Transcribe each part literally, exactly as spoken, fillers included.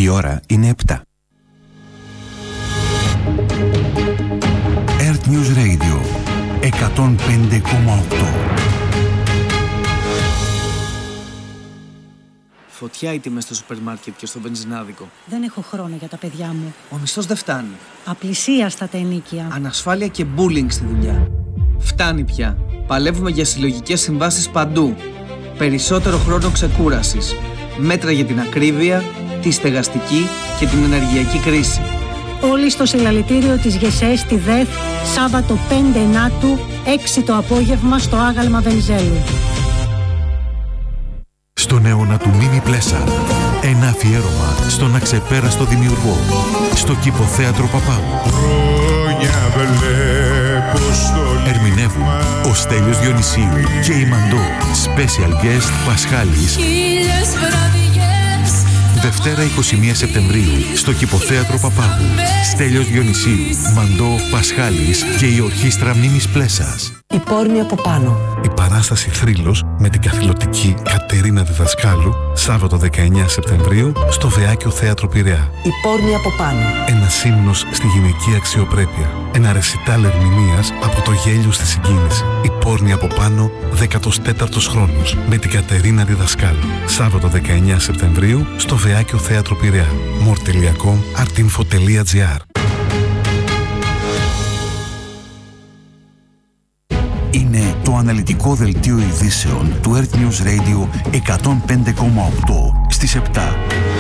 Η ώρα είναι επτά. Earth News Radio εκατόν πέντε κόμμα οκτώ. Φωτιά οι τιμές στο σούπερ μάρκετ και στο βενζινάδικο. Δεν έχω χρόνο για τα παιδιά μου. Ο μισθός δεν φτάνει. Απλησίαστα τα ενοίκια. Ανασφάλεια και bullying στη δουλειά. Φτάνει πια. Παλεύουμε για συλλογικές συμβάσεις παντού. Περισσότερο χρόνο ξεκούρασης. Μέτρα για την ακρίβεια, τη στεγαστική και την ενεργειακή κρίση. Όλοι στο συλλαλητήριο της ΓΕΣΕ στη ΔΕΘ, Σάββατο πέντε Ενάτου, έξι το απόγευμα στο άγαλμα Βενιζέλου. Στον αιώνα του Μίνι Πλέσα, ένα αφιέρωμα στον αξεπέραστο δημιουργό, στο Κηποθέατρο Παπάγου. Ερμηνεύουν ο Στέλιος Διονυσίου και η Μαντώ. Special guest Πασχάλης. Δευτέρα εικοστή πρώτη Σεπτεμβρίου στο Κηποθέατρο Παπάγου. Στέλιος Διονυσίου, Μαντώ, Πασχάλης και η Ορχήστρα Μίμης Πλέσας. Η πόρνη από πάνω. Η παράσταση Θρύλος με την καθηλωτική Κατερίνα Διδασκάλου, Σάββατο δεκαεννέα Σεπτεμβρίου στο Βεάκιο Θέατρο Πειραιά. Η πόρνη από πάνω. Ένας ύμνος στη γυναική αξιοπρέπεια. Ένα ρεσιτάλ ερμηνείας από το γέλιο στη συγκίνηση. Η πόρνη από πάνω, δέκατος τέταρτος χρόνος με την Κατερίνα Διδασκάλου. Σάββατο δεκαεννέα Σεπτεμβρίου στο Βεάκιο Θέατρο Πειραιά. μορ τελεία κομ, artinfo τελεία gr. Είναι το αναλυτικό δελτίο ειδήσεων του Earth News Radio εκατόν πέντε κόμμα οκτώ στις επτά.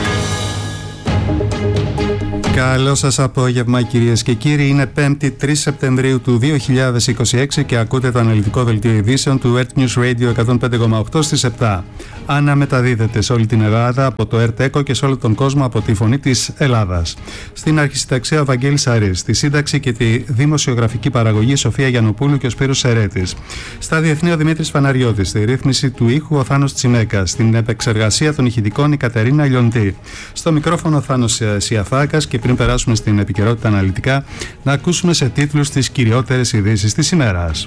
Καλό σας απόγευμα κυρίες και κύριοι. Είναι πέμπτη τρεις Σεπτεμβρίου του δύο χιλιάδες είκοσι έξι και ακούτε το αναλυτικό δελτίο ειδήσεων του Earth News Radio εκατόν πέντε κόμμα οκτώ στις επτά. Αναμεταδίδεται σε όλη την Ελλάδα από το ΕΡΤ-ΕΚΟ και σε όλο τον κόσμο από τη Φωνή της Ελλάδας. Στην αρχισυνταξία ο Βαγγέλης Αρής, στη σύνταξη και τη δημοσιογραφική παραγωγή Σοφία Γιαννοπούλου και ο Σπύρος Σερέτης. Στα διεθνή ο Δημήτρης Φαναριώτης, στη ρύθμιση του ήχου ο Θάνος Τσιμέκας, στην επεξεργασία των ηχητικών η Κατερίνα Λιοντή. Στο μικρόφωνο ο Θάνος Σιαφάκας και πριν περάσουμε στην επικαιρότητα αναλυτικά, να ακούσουμε σε τίτλους τις κυριότερες ειδήσεις της ημέρας.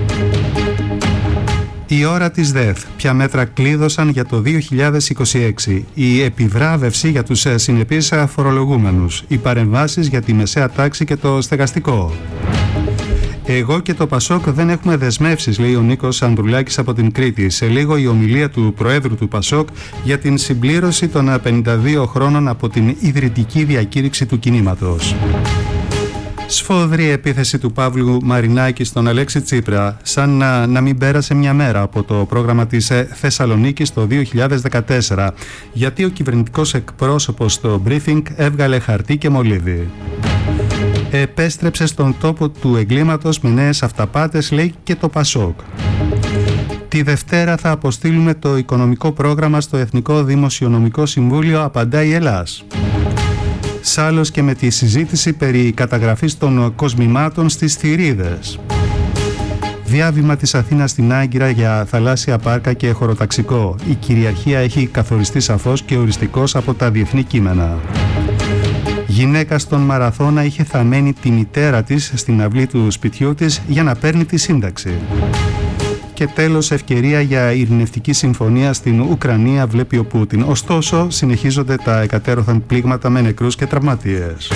Η ώρα της ΔΕΘ. Ποια μέτρα κλείδωσαν για το δύο χιλιάδες είκοσι έξι. Η επιβράβευση για τους συνεπείς φορολογούμενους. Οι παρεμβάσεις για τη μεσαία τάξη και το στεγαστικό. Εγώ και το Πασόκ δεν έχουμε δεσμεύσεις, λέει ο Νίκος Ανδρουλάκης από την Κρήτη. Σε λίγο η ομιλία του Προέδρου του Πασόκ για την συμπλήρωση των πενήντα δύο χρόνων από την ιδρυτική διακήρυξη του κινήματος. Σφοδρή επίθεση του Παύλου Μαρινάκη στον Αλέξη Τσίπρα, σαν να, να μην πέρασε μια μέρα από το πρόγραμμα της Θεσσαλονίκης το δύο χιλιάδες δεκατέσσερα, γιατί ο κυβερνητικός εκπρόσωπος στο briefing έβγαλε χαρτί και μολύβι. Επέστρεψε στον τόπο του εγκλήματος με νέες αυταπάτες, λέει και το Πασόκ. Τη Δευτέρα θα αποστείλουμε το οικονομικό πρόγραμμα στο Εθνικό Δημοσιονομικό Συμβούλιο, απαντάει η Ελλάς. Σάλος και με τη συζήτηση περί καταγραφής των κοσμημάτων στις θηρίδες. Διάβημα της Αθήνας στην Άγκυρα για θαλάσσια πάρκα και χωροταξικό. Η κυριαρχία έχει καθοριστεί σαφώς και οριστικώς από τα διεθνή κείμενα. Γυναίκα στον Μαραθώνα είχε θαμμένη τη μητέρα της στην αυλή του σπιτιού της για να παίρνει τη σύνταξη. Και τέλος, ευκαιρία για ειρηνευτική συμφωνία στην Ουκρανία, βλέπει ο Πούτιν. Ωστόσο, συνεχίζονται τα εκατέρωθαν πλήγματα με νεκρούς και τραυματίες.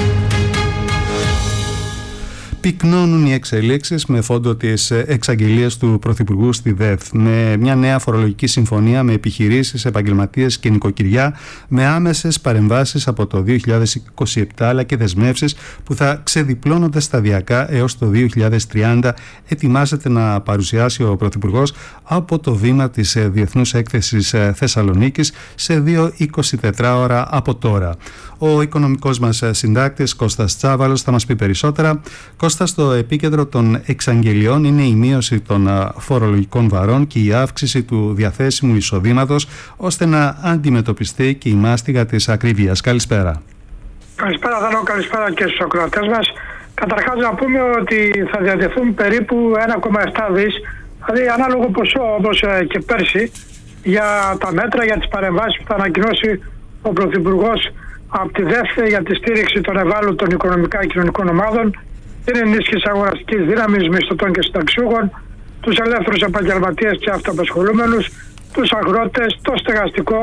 Πυκνώνουν οι εξελίξεις με φόντο τις εξαγγελίες του Πρωθυπουργού στη ΔΕΘ, με μια νέα φορολογική συμφωνία με επιχειρήσεις, επαγγελματίες και νοικοκυριά, με άμεσες παρεμβάσεις από το δύο χιλιάδες είκοσι επτά, αλλά και δεσμεύσεις που θα ξεδιπλώνονται σταδιακά έως το δύο χιλιάδες τριάντα, ετοιμάζεται να παρουσιάσει ο Πρωθυπουργός από το βήμα της Διεθνούς Έκθεσης Θεσσαλονίκης σε δύο εικοσιτετράωρα από τώρα. Ο οικονομικός μας συντάκτης Κώστας Τσάβαλος θα μας πει περισσότερα. Κώστα, στο επίκεντρο των εξαγγελιών είναι η μείωση των φορολογικών βαρών και η αύξηση του διαθέσιμου εισοδήματος, ώστε να αντιμετωπιστεί και η μάστιγα της ακρίβειας. Καλησπέρα. Καλησπέρα, Θάνο, καλησπέρα και στους ακροατές μας. Καταρχάς να πούμε ότι θα διατεθούν περίπου ένα κόμμα επτά δις, δηλαδή ανάλογο ποσό όπως και πέρσι, για τα μέτρα, για τις παρεμβάσεις που θα ανακοινώσει ο Πρωθυπουργός από τη ΔΕΘ για τη στήριξη των ευάλωτων οικονομικά και κοινωνικών ομάδων, την ενίσχυση αγοραστικής δύναμης μισθωτών και συνταξιούχων, τους ελεύθερους επαγγελματίες και αυτοαπασχολούμενους, τους αγρότες, το στεγαστικό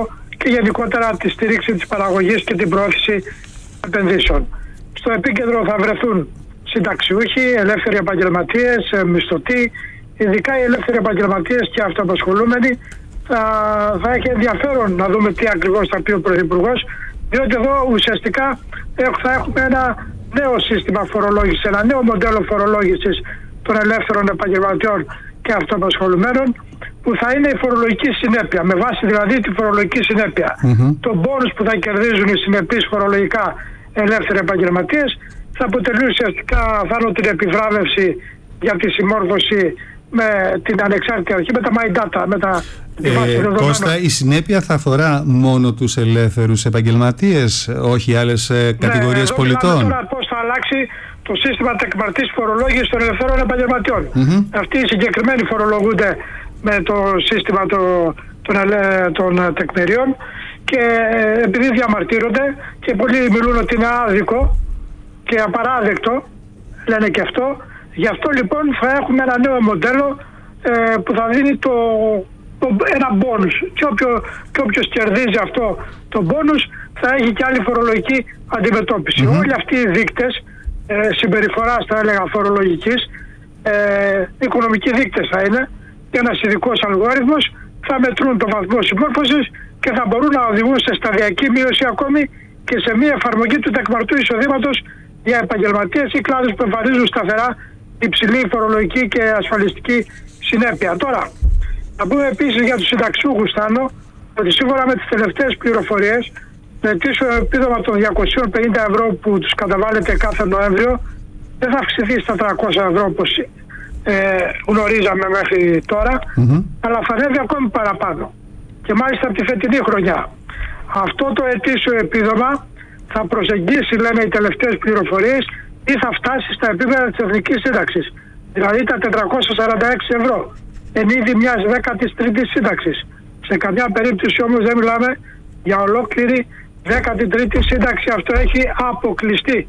και γενικότερα τη στήριξη της παραγωγής και την πρόθεση επενδύσεων. Στο επίκεντρο θα βρεθούν συνταξιούχοι, ελεύθεροι επαγγελματίες, μισθωτοί, ειδικά οι ελεύθεροι επαγγελματίες και αυτοαπασχολούμενοι. Θα, θα έχει ενδιαφέρον να δούμε τι ακριβώς θα πει ο Πρωθυπουργός, διότι εδώ ουσιαστικά θα έχουμε ένα νέο σύστημα φορολόγησης, ένα νέο μοντέλο φορολόγησης των ελεύθερων επαγγελματιών και αυτοαπασχολουμένων, που θα είναι η φορολογική συνέπεια, με βάση δηλαδή τη φορολογική συνέπεια. Mm-hmm. Το μπόνους που θα κερδίζουν οι συνεπείς φορολογικά ελεύθεροι επαγγελματίες θα αποτελεί ουσιαστικά θα την επιβράβευση για τη συμμόρφωση με την ανεξάρτητη αρχή, με τα My Data, με τα ε, Κώστα, η συνέπεια θα αφορά μόνο τους ελεύθερους επαγγελματίες, όχι άλλες ε, κατηγορίες ναι, πολιτών. Τώρα πώς θα αλλάξει το σύστημα τεκμαρτής φορολόγησης των ελευθερών επαγγελματιών. Mm-hmm. Αυτοί οι συγκεκριμένοι φορολογούνται με το σύστημα το, των, των τεκμηρίων και επειδή διαμαρτύρονται και πολλοί μιλούν ότι είναι άδικο και απαράδεκτο, λένε και αυτό, γι' αυτό λοιπόν θα έχουμε ένα νέο μοντέλο ε, που θα δίνει το, το, ένα μπόνους και, όποιο, και όποιος κερδίζει αυτό το μπόνους θα έχει και άλλη φορολογική αντιμετώπιση. Mm-hmm. Όλοι αυτοί οι δείκτες ε, συμπεριφοράς, θα έλεγα, φορολογικής, ε, οικονομικοί δείκτες θα είναι, και ένας ειδικός αλγόριθμος θα μετρούν το βαθμό συμμόρφωσης και θα μπορούν να οδηγούν σε σταδιακή μείωση ακόμη και σε μία εφαρμογή του τεκμαρτού εισοδήματος για επαγγελματίες ή κλάδους που εμφανίζουν σταθερά υψηλή φορολογική και ασφαλιστική συνέπεια. Τώρα, να πούμε επίσης για τους συνταξιούχους, Θάνο, ότι σύμφωνα με τις τελευταίες πληροφορίες, το ετήσιο επίδομα των διακόσια πενήντα ευρώ που τους καταβάλλεται κάθε Νοέμβριο δεν θα αυξηθεί στα τριακόσια ευρώ όπως ε, γνωρίζαμε μέχρι τώρα, mm-hmm. αλλά θα ανέβει ακόμη παραπάνω. Και μάλιστα από τη φετινή χρονιά. Αυτό το ετήσιο επίδομα θα προσεγγίσει, λένε οι τελευταίες πληροφορίες, ή θα φτάσει στα επίπεδα της Εθνικής Σύνταξης. Δηλαδή τα τετρακόσια σαράντα έξι ευρώ. Εν είδη μιας δέκατης τρίτης σύνταξης. Σε καμιά περίπτωση όμως δεν μιλάμε για ολόκληρη δέκατη τρίτη σύνταξη. Αυτό έχει αποκλειστεί.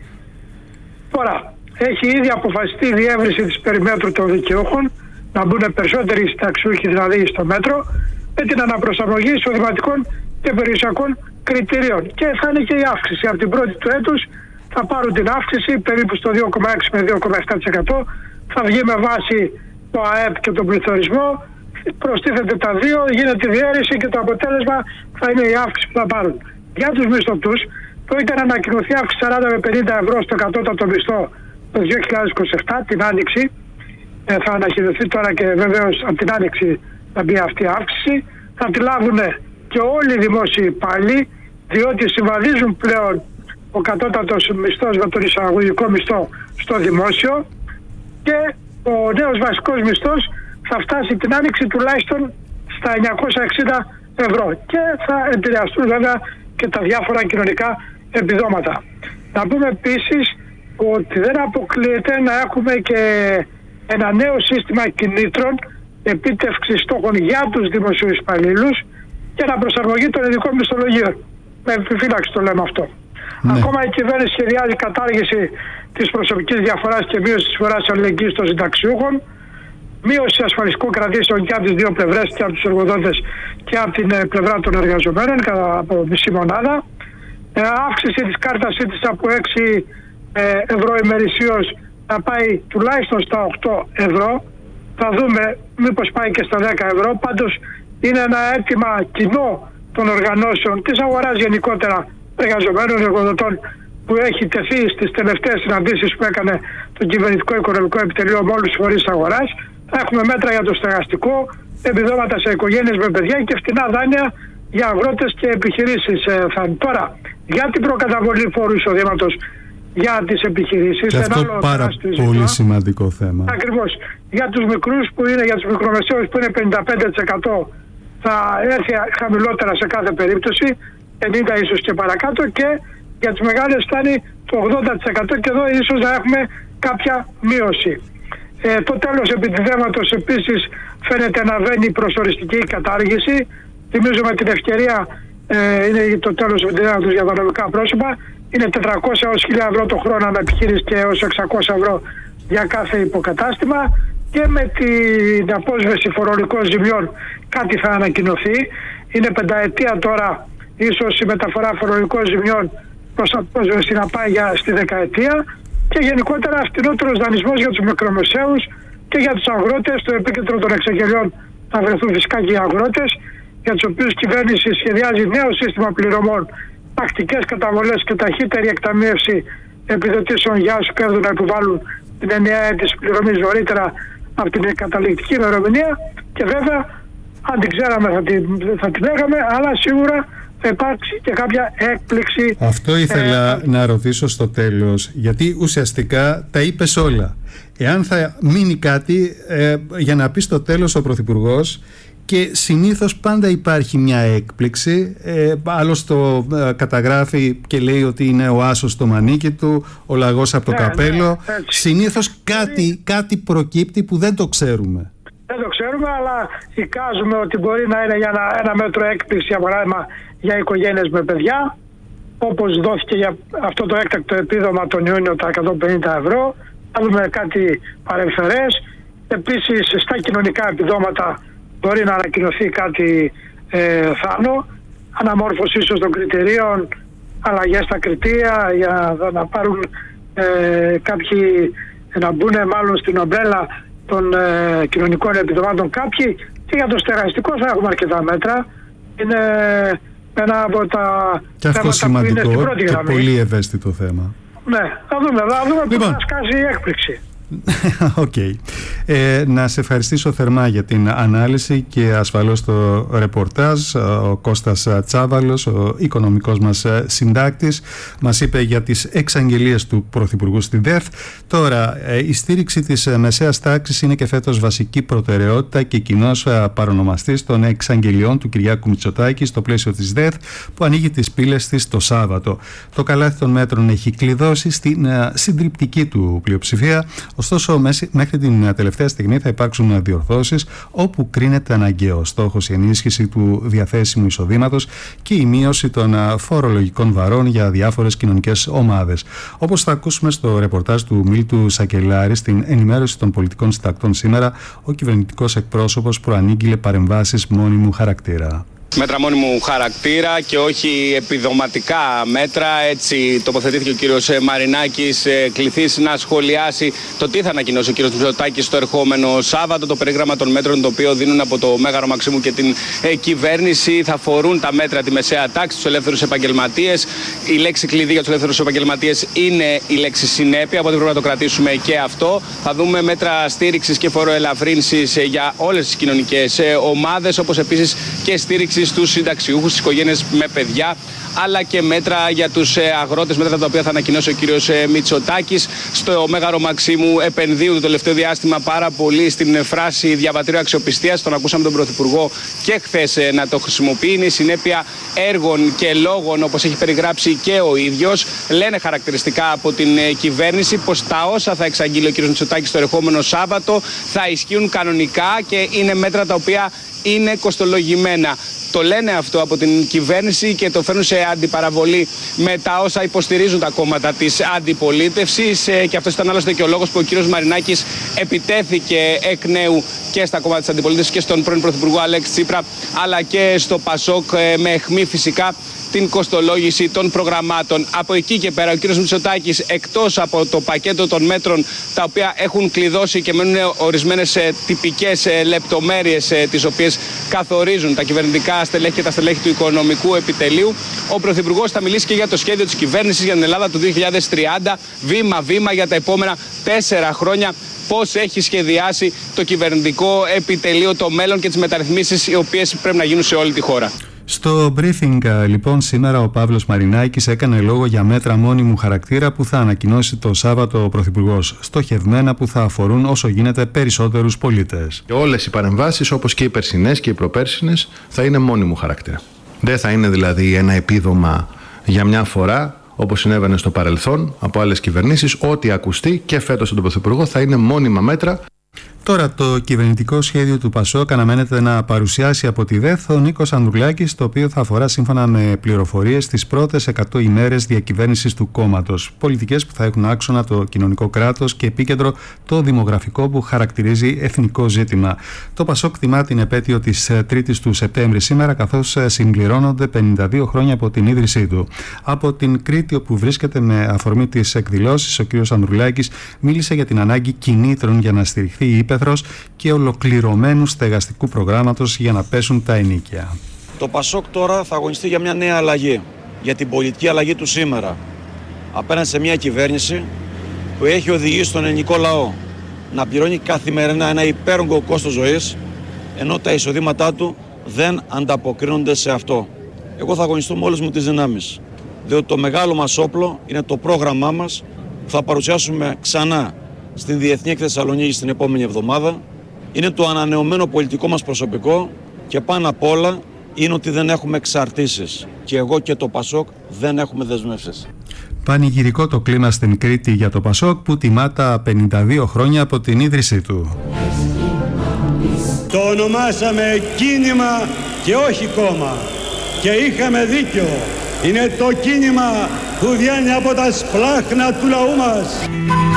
Τώρα, έχει ήδη αποφασιστεί η διεύρυνση της περιμέτρου των δικαιούχων, να μπουν περισσότεροι συνταξιούχοι δηλαδή στο μέτρο, με την αναπροσαρμογή εισοδηματικών και περιουσιακών κριτηρίων. Και θα είναι και η αύξηση. Από την πρώτη του έτους θα πάρουν την αύξηση περίπου στο δύο κόμμα έξι με δύο κόμμα επτά τοις εκατό. Θα βγει με βάση το ΑΕΠ και τον πληθωρισμό. Προστίθεται τα δύο, γίνεται η διαίρεση και το αποτέλεσμα θα είναι η αύξηση που θα πάρουν. Για τους μισθωτούς, πρόκειται να ανακοινωθεί αύξηση σαράντα με πενήντα ευρώ στο κατώτατο μισθό το δύο χιλιάδες είκοσι επτά, την Άνοιξη. Ε, θα ανακοινωθεί τώρα και βεβαίως από την Άνοιξη θα μπει αυτή η αύξηση. Θα τη λάβουν και όλοι οι δημόσιοι υπάλληλοι, διότι συμβαδίζουν πλέον ο κατώτατος μισθός με τον εισαγωγικό μισθό στο δημόσιο και ο νέος βασικός μισθός θα φτάσει την Άνοιξη τουλάχιστον στα εννιακόσια εξήντα ευρώ και θα επηρεαστούν βέβαια και τα διάφορα κοινωνικά επιδόματα. Να πούμε επίσης ότι δεν αποκλείεται να έχουμε και ένα νέο σύστημα κινήτρων επίτευξης στόχων για τους δημοσίους υπαλλήλους και αναπροσαρμογή των ειδικών μισθολογίων. Με επιφύλαξη το λέμε αυτό. Ναι. Ακόμα η κυβέρνηση σχεδιάζει κατάργηση της προσωπικής διαφοράς και μείωση της φοράς αλληλεγγύης των συνταξιούχων, μείωση ασφαλιστικών κρατήσεων και από τις δύο πλευρές, και από τους εργοδότες και από την πλευρά των εργαζομένων, κατά από μισή μονάδα, ε, αύξηση της κάρτας ΣΥΤΙΣ από έξι ευρώ ημερησίως να πάει τουλάχιστον στα οκτώ ευρώ. Θα δούμε μήπως πάει και στα δέκα ευρώ. Πάντως είναι ένα αίτημα κοινό των οργανώσεων της αγοράς γενικότερα, εργαζομένων, εργοδοτών, που έχει τεθεί στις τελευταίες συναντήσεις που έκανε το Κυβερνητικό Οικονομικό Επιτελείο με όλους τους φορείς της αγοράς. Θα έχουμε μέτρα για το στεγαστικό, επιδόματα σε οικογένειες με παιδιά και φτηνά δάνεια για αγρότες και επιχειρήσεις. Ε, θα... Τώρα, για την προκαταβολή φόρου εισοδήματος για τις επιχειρήσεις. Και αυτό ένα πάρα πολύ σημαντικό θέμα. Ακριβώς. Για τους μικρούς που είναι, για τους μικρομεσαίους που είναι πενήντα πέντε τοις εκατό θα έρθει χαμηλότερα σε κάθε περίπτωση, πενήντα τοις εκατό ίσως και παρακάτω, και για τις μεγάλες φτάνει το ογδόντα τοις εκατό και εδώ ίσως να έχουμε κάποια μείωση. Ε, το τέλος επιτιδέματος επίσης φαίνεται να βαίνει προς οριστική κατάργηση. Θυμίζω με την ευκαιρία, ε, είναι το τέλος επιτιδέματος για τα νομικά πρόσωπα. Είναι τετρακόσια έως χίλια ευρώ το χρόνο με επιχείρηση και έως εξακόσια ευρώ για κάθε υποκατάστημα, και με την απόσβεση φορολογικών ζημιών κάτι θα ανακοινωθεί. Είναι πενταετία τώρα ίσως η μεταφορά φορολογικών ζημιών προς, στην ΑΠΑ στη δεκαετία και γενικότερα φθηνότερος δανεισμός για τους μικρομεσαίους και για τους αγρότες. Στο επίκεντρο των εξαγγελιών θα βρεθούν φυσικά και οι αγρότες, για τους οποίους η κυβέρνηση σχεδιάζει νέο σύστημα πληρωμών, τακτικές καταβολές και ταχύτερη εκταμείευση επιδοτήσεων για όσους κέρδουν να υποβάλουν την ενιαία αίτηση πληρωμής νωρίτερα από την καταληκτική ημερομηνία. Και βέβαια, αν την ξέραμε θα την, θα την έγαμε, αλλά σίγουρα θα υπάρξει και κάποια έκπληξη. Αυτό ήθελα ε, να ρωτήσω στο τέλος, γιατί ουσιαστικά τα είπες όλα. Εάν θα μείνει κάτι ε, για να πει στο τέλος ο Πρωθυπουργός, και συνήθως πάντα υπάρχει μια έκπληξη, ε, άλλος το ε, καταγράφει και λέει ότι είναι ο άσος στο μανίκι του, ο λαγός από το ναι, καπέλο. Ναι, συνήθως κάτι, κάτι προκύπτει που δεν το ξέρουμε. Δεν το ξέρουμε, αλλά εικάζουμε ότι μπορεί να είναι για ένα, ένα μέτρο έκπληξη, για παράδειγμα, για οικογένειες με παιδιά, όπως δόθηκε για αυτό το έκτακτο επίδομα τον Ιούνιο τα εκατόν πενήντα ευρώ. Θα δούμε κάτι παρεμφερές. Επίσης, στα κοινωνικά επιδόματα μπορεί να ανακοινωθεί κάτι ε, θάνο, αναμόρφωση ίσως των κριτηρίων, αλλαγές στα κριτήρια για να πάρουν ε, κάποιοι, να μπουν μάλλον στην ομπρέλα των ε, κοινωνικών επιδομάτων κάποιοι, και για το στεγαστικό θα έχουμε αρκετά μέτρα. Είναι ένα από τα και αυτό θέματα που είναι στην πρώτη γραμμή. Και πολύ ευαίσθητο θέμα. Ναι, θα δούμε, θα δούμε λοιπόν, που θα σκάσει η έκπληξη. Okay. Ε, να σε ευχαριστήσω θερμά για την ανάλυση και ασφαλώς το ρεπορτάζ. Ο Κώστας Τσάβαλος, ο οικονομικός μας συντάκτης, μας είπε για τις εξαγγελίες του Πρωθυπουργού στην ΔΕΘ. Τώρα, η στήριξη της μεσαίας τάξης είναι και φέτος βασική προτεραιότητα και κοινός παρονομαστής των εξαγγελιών του Κυριάκου Μητσοτάκη στο πλαίσιο της ΔΕΘ, που ανοίγει τις πύλες της το Σάββατο. Το καλάθι των μέτρων έχει κλειδώσει στην συντριπτική του πλειοψηφία. Ωστόσο, μέχρι την τελευταία στιγμή θα υπάρξουν διορθώσεις όπου κρίνεται αναγκαίο. Στόχος η ενίσχυση του διαθέσιμου εισοδήματος και η μείωση των φορολογικών βαρών για διάφορες κοινωνικές ομάδες. Όπως θα ακούσουμε στο ρεπορτάζ του Μίλτου Σακελάρη στην ενημέρωση των πολιτικών συντακτών σήμερα, ο κυβερνητικός εκπρόσωπος προανήγγειλε παρεμβάσεις μόνιμου χαρακτήρα. Μέτρα μόνιμου χαρακτήρα και όχι επιδοματικά μέτρα. Έτσι τοποθετήθηκε ο κύριος Μαρινάκης, κληθής να σχολιάσει το τι θα ανακοινώσει ο κύριος Μητσοτάκης το ερχόμενο Σάββατο. Το περίγραμμα των μέτρων το οποίο δίνουν από το Μέγαρο Μαξίμου και την ε, κυβέρνηση θα αφορούν τα μέτρα τη μεσαία τάξη, τους ελεύθερους επαγγελματίες. Η λέξη κλειδί για τους ελεύθερους επαγγελματίες είναι η λέξη συνέπεια, οπότε πρέπει να το κρατήσουμε και αυτό. Θα δούμε μέτρα στήριξης και φοροελαφρύνσης για όλες τις κοινωνικές ομάδες, όπως επίσης και στήριξη στους συνταξιούχους, στις οικογένειες με παιδιά, αλλά και μέτρα για τους αγρότες, μέτρα τα οποία θα ανακοινώσει ο κύριος Μητσοτάκης. Στο Μέγαρο Μαξίμου επενδύουν το τελευταίο διάστημα πάρα πολύ στην φράση διαβατήριο αξιοπιστίας. Τον ακούσαμε τον Πρωθυπουργό και χθες να το χρησιμοποιεί. Είναι η συνέπεια έργων και λόγων, όπως έχει περιγράψει και ο ίδιος. Λένε χαρακτηριστικά από την κυβέρνηση πως τα όσα θα εξαγγείλει ο κύριος Μητσοτάκης το ερχόμενο Σάββατο θα ισχύουν κανονικά και είναι μέτρα τα οποία είναι κοστολογημένα. Το λένε αυτό από την κυβέρνηση και το φέρνουν σε αντιπαραβολή με τα όσα υποστηρίζουν τα κόμματα της αντιπολίτευσης, και αυτό ήταν άλλωστε και ο λόγος που ο κύριος Μαρινάκης επιτέθηκε εκ νέου και στα κόμματα της αντιπολίτευσης και στον πρώην Πρωθυπουργό Αλέξη Τσίπρα, αλλά και στο Πασόκ, με αιχμή φυσικά την κοστολόγηση των προγραμμάτων. Από εκεί και πέρα ο κύριος Μητσοτάκης, εκτός από το πακέτο των μέτρων τα οποία έχουν κλειδώσει και μένουν ορισμένες τυπικές λεπτομέρειες τις οποίες καθορίζουν τα κυβερνητικά στελέχη και τα στελέχη του οικονομικού επιτελείου, ο Πρωθυπουργός θα μιλήσει και για το σχέδιο της κυβέρνησης για την Ελλάδα του δύο χιλιάδες τριάντα, βήμα-βήμα για τα επόμενα τέσσερα χρόνια, πώς έχει σχεδιάσει το κυβερνητικό επιτελείο το μέλλον και τις μεταρρυθμίσεις οι οποίες πρέπει να γίνουν σε όλη τη χώρα. Στο briefing λοιπόν σήμερα ο Παύλος Μαρινάκης έκανε λόγο για μέτρα μόνιμου χαρακτήρα που θα ανακοινώσει το Σάββατο ο Πρωθυπουργός, στοχευμένα που θα αφορούν όσο γίνεται περισσότερους πολίτες. Και όλες οι παρεμβάσεις, όπως και οι περσινές και οι προπέρσινες, θα είναι μόνιμου χαρακτήρα. Δεν θα είναι δηλαδή ένα επίδομα για μια φορά, όπως συνέβαινε στο παρελθόν από άλλες κυβερνήσεις. Ό,τι ακουστεί και φέτος στον Πρωθυπουργό θα είναι μόνιμα μέτρα. Τώρα το κυβερνητικό σχέδιο του ΠΑΣΟΚ αναμένεται να παρουσιάσει από τη ΔΕΘ ο Νίκος Ανδρουλάκης, το οποίο θα αφορά σύμφωνα με πληροφορίες τις πρώτες εκατό ημέρες διακυβέρνησης του κόμματος. Πολιτικές που θα έχουν άξονα το κοινωνικό κράτος και επίκεντρο το δημογραφικό που χαρακτηρίζει εθνικό ζήτημα. Το ΠΑΣΟΚ τιμά την επέτειο της τρίτης του Σεπτέμβρη σήμερα, καθώς συμπληρώνονται πενήντα δύο χρόνια από την ίδρυσή του. Από την Κρήτη, όπου βρίσκεται με αφορμή τις εκδηλώσεις, ο κ. Ανδρουλάκης μίλησε για την ανάγκη κινήτρων για να στηριχθεί η ύπαιθρος και ολοκληρωμένου στεγαστικού προγράμματος για να πέσουν τα ενοίκια. Το ΠΑΣΟΚ τώρα θα αγωνιστεί για μια νέα αλλαγή, για την πολιτική αλλαγή του σήμερα, απέναντι σε μια κυβέρνηση που έχει οδηγήσει τον ελληνικό λαό να πληρώνει καθημερινά ένα υπέρογκο κόστος ζωής, ενώ τα εισοδήματά του δεν ανταποκρίνονται σε αυτό. Εγώ θα αγωνιστώ με όλες μου τις δυνάμεις, διότι το μεγάλο μας όπλο είναι το πρόγραμμά μας που θα παρουσιάσουμε ξανά στην Διεθνή Έκθεση Θεσσαλονίκης την επόμενη εβδομάδα. Είναι το ανανεωμένο πολιτικό μας προσωπικό και πάνω απ' όλα είναι ότι δεν έχουμε εξαρτήσεις. Και εγώ και το ΠΑΣΟΚ δεν έχουμε δεσμεύσεις. Πανηγυρικό το κλίμα στην Κρήτη για το ΠΑΣΟΚ που τιμά τα πενήντα δύο χρόνια από την ίδρυσή του. Το ονομάσαμε κίνημα και όχι κόμμα και είχαμε δίκιο. Είναι το κίνημα που βγαίνει από τα σπλάχνα του λαού μας.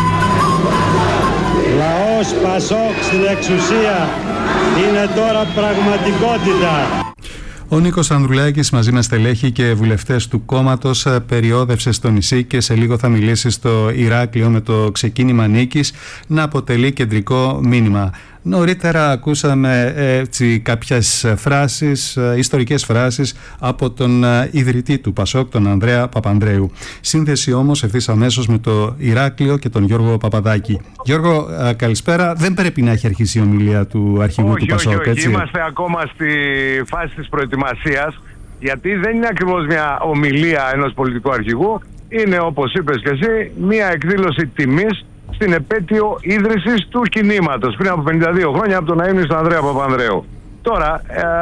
Λαός ΠΑΣΟΚ στην εξουσία είναι τώρα πραγματικότητα. Ο Νίκος Ανδρουλάκης μαζί με στελέχη και βουλευτές του κόμματος περιόδευσε στο νησί και σε λίγο θα μιλήσει στο Ηράκλειο με το ξεκίνημα νίκης να αποτελεί κεντρικό μήνυμα. Νωρίτερα ακούσαμε έτσι κάποιες φράσεις, ιστορικές φράσεις από τον ιδρυτή του ΠΑΣΟΚ, τον Ανδρέα Παπανδρέου. Σύνδεση όμως ευθύς αμέσως με το Ηράκλειο και τον Γιώργο Παπαδάκη. Γιώργο, καλησπέρα. Δεν πρέπει να έχει αρχίσει η ομιλία του αρχηγού όχι, του ΠΑΣΟΚ, όχι, όχι. έτσι? Είμαστε ακόμα στη φάση της προετοιμασίας, γιατί δεν είναι ακριβώς μια ομιλία ενός πολιτικού αρχηγού. Είναι, όπως είπες και εσύ, μια εκδήλωση τιμής στην επέτειο ίδρυσης του κινήματος πριν από πενήντα δύο χρόνια από τον αείμνηστο στον Ανδρέα Παπανδρέου. Τώρα,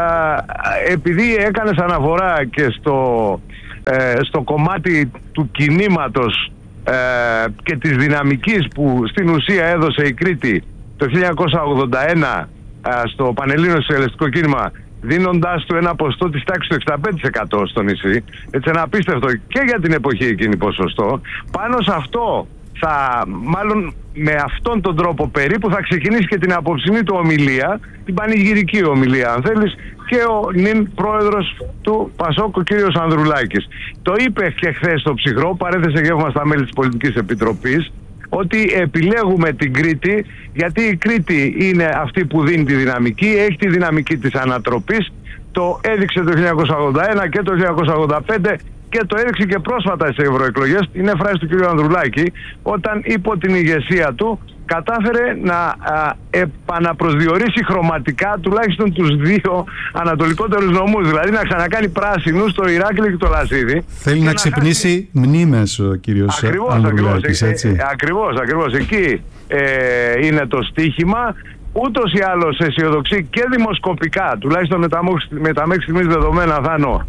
ε, επειδή έκανες αναφορά και στο, ε, στο κομμάτι του κινήματος ε, και της δυναμικής που στην ουσία έδωσε η Κρήτη το χίλια εννιακόσια ογδόντα ένα ε, στο Πανελλήνιο Σοσιαλιστικό Κίνημα, δίνοντάς του ένα ποσοστό της τάξης του εξήντα πέντε τοις εκατό στο νησί, έτσι ένα απίστευτο και για την εποχή εκείνη ποσοστό, πάνω σε αυτό θα, μάλλον με αυτόν τον τρόπο περίπου θα ξεκινήσει και την απόψινή του ομιλία, την πανηγυρική ομιλία αν θέλεις, και ο νυν πρόεδρος του ΠΑΣΟΚ, ο κύριος Ανδρουλάκης. Το είπε και χθες στο Ψυχρό, παρέθεσε γεύμα στα μέλη της Πολιτικής Επιτροπής, ότι επιλέγουμε την Κρήτη γιατί η Κρήτη είναι αυτή που δίνει τη δυναμική, έχει τη δυναμική της ανατροπής, το έδειξε το χίλια εννιακόσια ογδόντα ένα και το χίλια εννιακόσια ογδόντα πέντε και το έδειξε και πρόσφατα στις ευρωεκλογές. Είναι φράση του κ. Ανδρουλάκη, όταν υπό την ηγεσία του κατάφερε να α, επαναπροσδιορίσει χρωματικά τουλάχιστον τους δύο ανατολικότερους νομούς, δηλαδή να ξανακάνει πράσινους το Ηράκλειο και το Λασίδι. Θέλει να, να ξυπνήσει χάσει... μνήμες ο κύριος ακριβώς, Ανδρουλάκης, ακριβώς, έτσι. Ε, ακριβώς, ακριβώς. Εκεί ε, είναι το στίχημα. Ούτως ή άλλως αισιοδοξεί και δημοσκοπικά, τουλάχιστον με τα, με τα μέχρι στιγμής δεδομένα, Θάνο,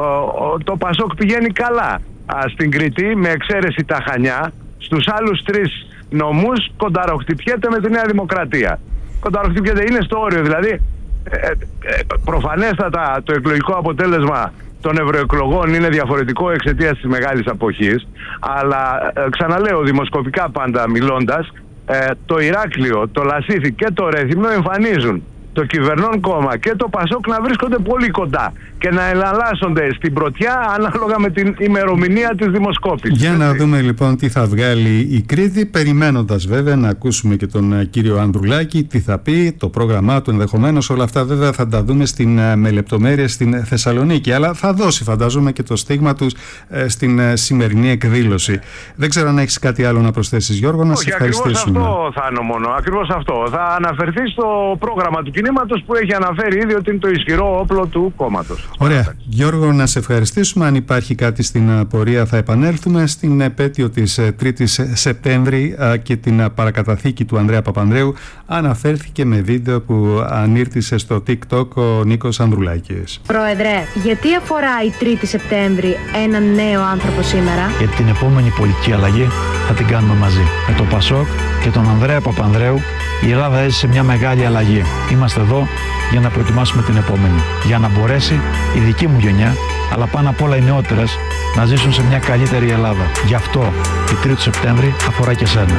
το ΠΑΣΟΚ πηγαίνει καλά α, στην Κρήτη, με εξαίρεση τα Χανιά. Στους άλλους τρεις νομούς κονταροχτυπιέται με τη Νέα Δημοκρατία. Κονταροχτυπιέται, είναι στο όριο, δηλαδή ε, ε, προφανέστατα το εκλογικό αποτέλεσμα των ευρωεκλογών είναι διαφορετικό εξαιτίας της μεγάλης αποχής, αλλά ε, ξαναλέω δημοσκοπικά πάντα μιλώντας, ε, το Ηράκλειο, το Λασίθι και το Ρέθυμνο εμφανίζουν το κυβερνών κόμμα και το ΠΑΣΟΚ να βρίσκονται πολύ κοντά και να εναλλάσσονται στην πρωτιά ανάλογα με την ημερομηνία της δημοσκόπησης. Για να δούμε λοιπόν τι θα βγάλει η Κρήτη, περιμένοντας βέβαια να ακούσουμε και τον κύριο Ανδρουλάκη τι θα πει, το πρόγραμμά του ενδεχομένως. Όλα αυτά βέβαια θα τα δούμε στην, με λεπτομέρειες στην Θεσσαλονίκη, αλλά θα δώσει φαντάζομαι και το στίγμα του ε, στην ε, σημερινή εκδήλωση. Δεν ξέρω αν έχεις κάτι άλλο να προσθέσεις, Γιώργο, να σε ευχαριστήσουμε. Ακριβώς αυτό, Θάνο, μόνο. Ακριβώς αυτό. Θα αναφερθεί στο πρόγραμμα του κινήματος που έχει αναφέρει ήδη ότι είναι το ισχυρό όπλο του κόμματος. Ωραία. Γιώργο, να σε ευχαριστήσουμε. Αν υπάρχει κάτι στην πορεία θα επανέλθουμε. Στην επέτειο της τρίτης Σεπτέμβρη και την παρακαταθήκη του Ανδρέα Παπανδρέου αναφέρθηκε με βίντεο που ανήρτησε στο TikTok ο Νίκος Ανδρουλάκης. Πρόεδρε, γιατί αφορά η τρίτη Σεπτέμβρη έναν νέο άνθρωπο σήμερα? Γιατί την επόμενη πολιτική αλλαγή θα την κάνουμε μαζί. Με το ΠΑΣΟΚ και τον Ανδρέα Παπανδρέου Η Ελλάδα έζησε μια μεγάλη αλλαγή. Είμαστε εδώ για να προετοιμάσουμε την επόμενη. Για να μπορέσει η δική μου γενιά, αλλά πάνω απ' όλα οι νεότερες, να ζήσουν σε μια καλύτερη Ελλάδα. Γι' αυτό η τρίτη Σεπτέμβρη αφορά και σένα.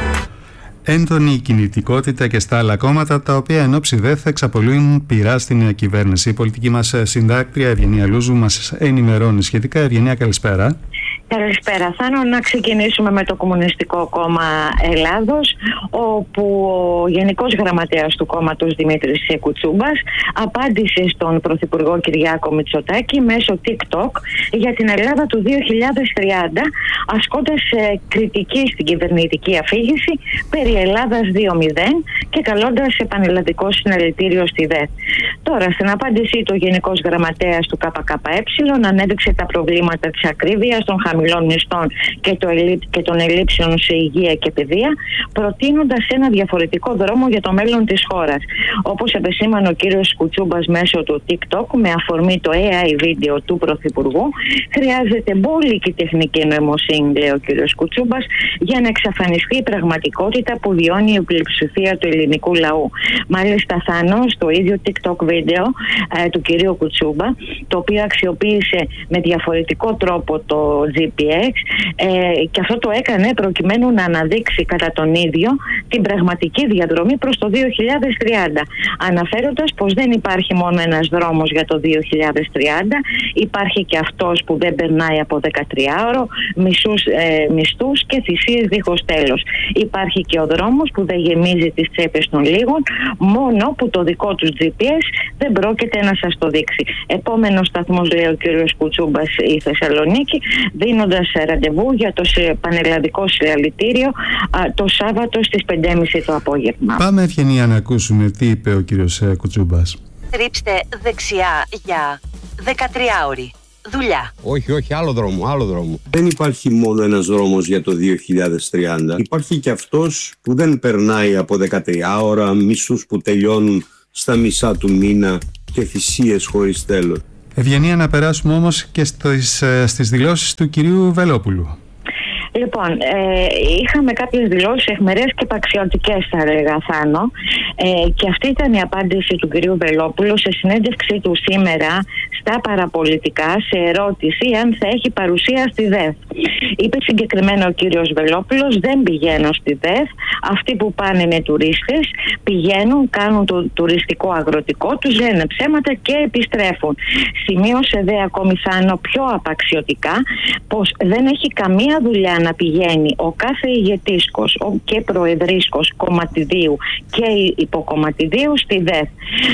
Έντονη κινητικότητα και στα άλλα κόμματα, τα οποία εν ώψη δε θα εξαπολύουν πειρά στην κυβέρνηση. Η πολιτική μας συντάκτρια Ευγενία Λούζου μας ενημερώνει σχετικά. Ευγενία, καλησπέρα. Καλησπέρα. Θέλω να ξεκινήσουμε με το Κομμουνιστικό Κόμμα Ελλάδος, όπου ο Γενικός Γραμματέας του κόμματος Δημήτρης Κουτσούμπας απάντησε στον Πρωθυπουργό Κυριάκο Μητσοτάκη μέσω TikTok για την Ελλάδα του δύο χιλιάδες τριάντα, ασκώντας κριτική στην κυβερνητική αφήγηση περί Ελλάδας δύο μηδέν και καλώντας πανελλαδικό συναλλητήριο στη ΔΕΘ. Τώρα, στην απάντησή του, ο Γενικός Γραμματέας του ΚΚΕ ανέδειξε τα προβλήματα της ακρίβειας, των χαμηλών μισθών και, το ελλεί... και των ελλείψεων σε υγεία και παιδεία, προτείνοντας ένα διαφορετικό δρόμο για το μέλλον της χώρας. Όπως επεσήμανε ο κύριος Κουτσούμπας μέσω του TikTok, με αφορμή το έι άι βίντεο του Πρωθυπουργού, χρειάζεται μπόλικη τεχνική νοημοσύνη, λέει ο κύριος Κουτσούμπας, για να εξαφανιστεί η πραγματικότητα που βιώνει η πλειοψηφία του ελληνικού λαού. Μάλιστα, Θάνο, στο ίδιο TikTok βίντεο ε, του κυρίου Κουτσούμπα, το οποίο αξιοποίησε με διαφορετικό τρόπο το τζι πι εξ, ε, και αυτό το έκανε προκειμένου να αναδείξει κατά τον ίδιο την πραγματική διαδρομή προς το δύο χιλιάδες τριάντα, αναφέροντας πως δεν υπάρχει μόνο ένας δρόμος για το δύο χιλιάδες τριάντα, υπάρχει και αυτός που δεν περνάει από δεκατριάωρο, μισούς, ε, μισθούς και θυσίες δίχως τέλος. Υπάρχει και ο δρόμος που δεν γεμίζει τις τσέπες των λίγων, μόνο που το δικό τους τζι πι ες δεν πρόκειται να σας το δείξει. Επόμενος σταθμός, λέει ο κ. Κουτσούμπας, η Θεσσαλονίκη, δίνοντας ραντεβού για το πανελλαδικό συλλαλητήριο το Σάββατο στις πέντε και μισή το απόγευμα. Πάμε, Ευγενία, να ακούσουμε τι είπε ο κύριος Κουτσούμπας. Στρίψτε δεξιά για δεκατριάωρη δουλειά. Όχι, όχι, άλλο δρόμο, άλλο δρόμο. Δεν υπάρχει μόνο ένας δρόμος για το δύο χιλιάδες τριάντα. Υπάρχει και αυτός που δεν περνάει από δεκατρία ώρα, μισούς που τελειώνουν στα μισά του μήνα και θυσίες χωρίς τέλος. Ευγενία, να περάσουμε όμως και στις, στις δηλώσεις του κυρίου Βελόπουλου. Λοιπόν, ε, είχαμε κάποιες δηλώσεις αιχμερές και επαξιωτικές, θα έλεγα, Θάνο, ε, και αυτή ήταν η απάντηση του κυρίου Βελόπουλου σε συνέντευξή του σήμερα στα παραπολιτικά, σε ερώτηση αν θα έχει παρουσία στη ΔΕΘ. Είπε συγκεκριμένα ο κύριος Βελόπουλος: δεν πηγαίνω στη ΔΕΘ, αυτοί που πάνε είναι τουρίστες, πηγαίνουν, κάνουν το τουριστικό αγροτικό τους, λένε ψέματα και επιστρέφουν. Σημείωσε δε ακόμη, Θάνο, πιο απαξιωτικά πως δεν έχει καμία δουλειά να πηγαίνει ο κάθε ηγετήσκος και προεδρίσκος κομματιδίου και υποκομματιδίου στη ΔΕΘ.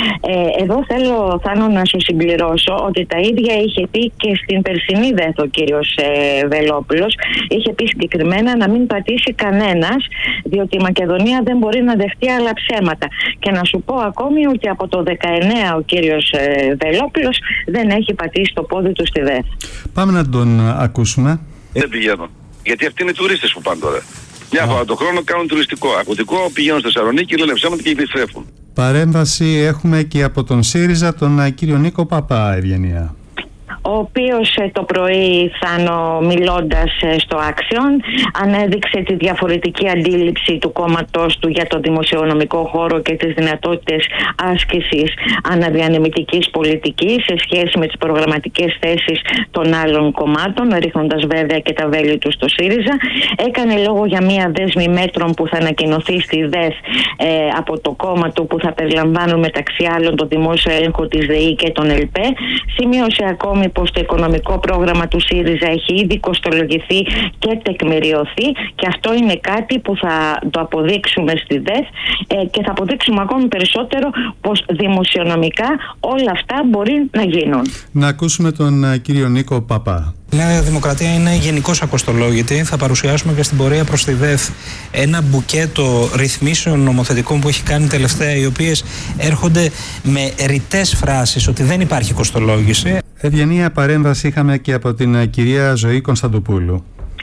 Ε, εδώ θέλω, Θάνο, να σου συμπληρώσω ότι τα ίδια είχε πει και στην περσινή ΔΕΘ ο κύριος ε, Βελόπουλος. Είχε πει συγκεκριμένα να μην πατήσει κανένας, διότι η Μακεδονία δεν μπορεί να δεχτεί άλλα ψέματα. Και να σου πω ακόμη ότι από το δεκαεννέα ο κύριος ε, Βελόπουλος δεν έχει πατήσει το πόδι του στη ΔΕΘ. Πάμε να τον ακούσουμε. Δεν πηγαίνω. Γιατί αυτοί είναι τουρίστες που πάνε τώρα. Μια φορά το χρόνο κάνουν τουριστικό. Αγροτικό, πηγαίνουν στη Θεσσαλονίκη, λένε ψέματα και επιστρέφουν. Παρέμβαση έχουμε και από τον ΣΥΡΙΖΑ, τον κύριο Νίκο Παπά, Ευγενία. Ο οποίος το πρωί, Θάνο, μιλώντας στο Άξιον, ανέδειξε τη διαφορετική αντίληψη του κόμματός του για το δημοσιονομικό χώρο και τις δυνατότητες άσκησης αναδιανεμητικής πολιτικής σε σχέση με τις προγραμματικές θέσεις των άλλων κομμάτων, ρίχνοντας βέβαια και τα βέλη του στο ΣΥΡΙΖΑ. Έκανε λόγο για μία δέσμη μέτρων που θα ανακοινωθεί στη ΔΕΘ ε, από το κόμμα του, που θα περιλαμβάνουν μεταξύ άλλων το δημόσιο έλεγχο της ΔΕΗ και των ΕΛΠΕ. Σημείωσε ακόμη πως το οικονομικό πρόγραμμα του ΣΥΡΙΖΑ έχει ήδη κοστολογηθεί και τεκμηριωθεί, και αυτό είναι κάτι που θα το αποδείξουμε στη ΔΕΘ ε, και θα αποδείξουμε ακόμη περισσότερο πως δημοσιονομικά όλα αυτά μπορεί να γίνουν. Να ακούσουμε τον uh, κύριο Νίκο Παπά. Η Νέα Δημοκρατία είναι γενικώς ακοστολόγητη. Θα παρουσιάσουμε και στην πορεία προς τη ΔΕΘ ένα μπουκέτο ρυθμίσεων νομοθετικών που έχει κάνει τελευταία, οι οποίες έρχονται με ρητές φράσεις ότι δεν υπάρχει κοστολόγηση. Ευγενία, παρέμβαση είχαμε και από την κυρία Ζωή Κωνσταντοπούλου.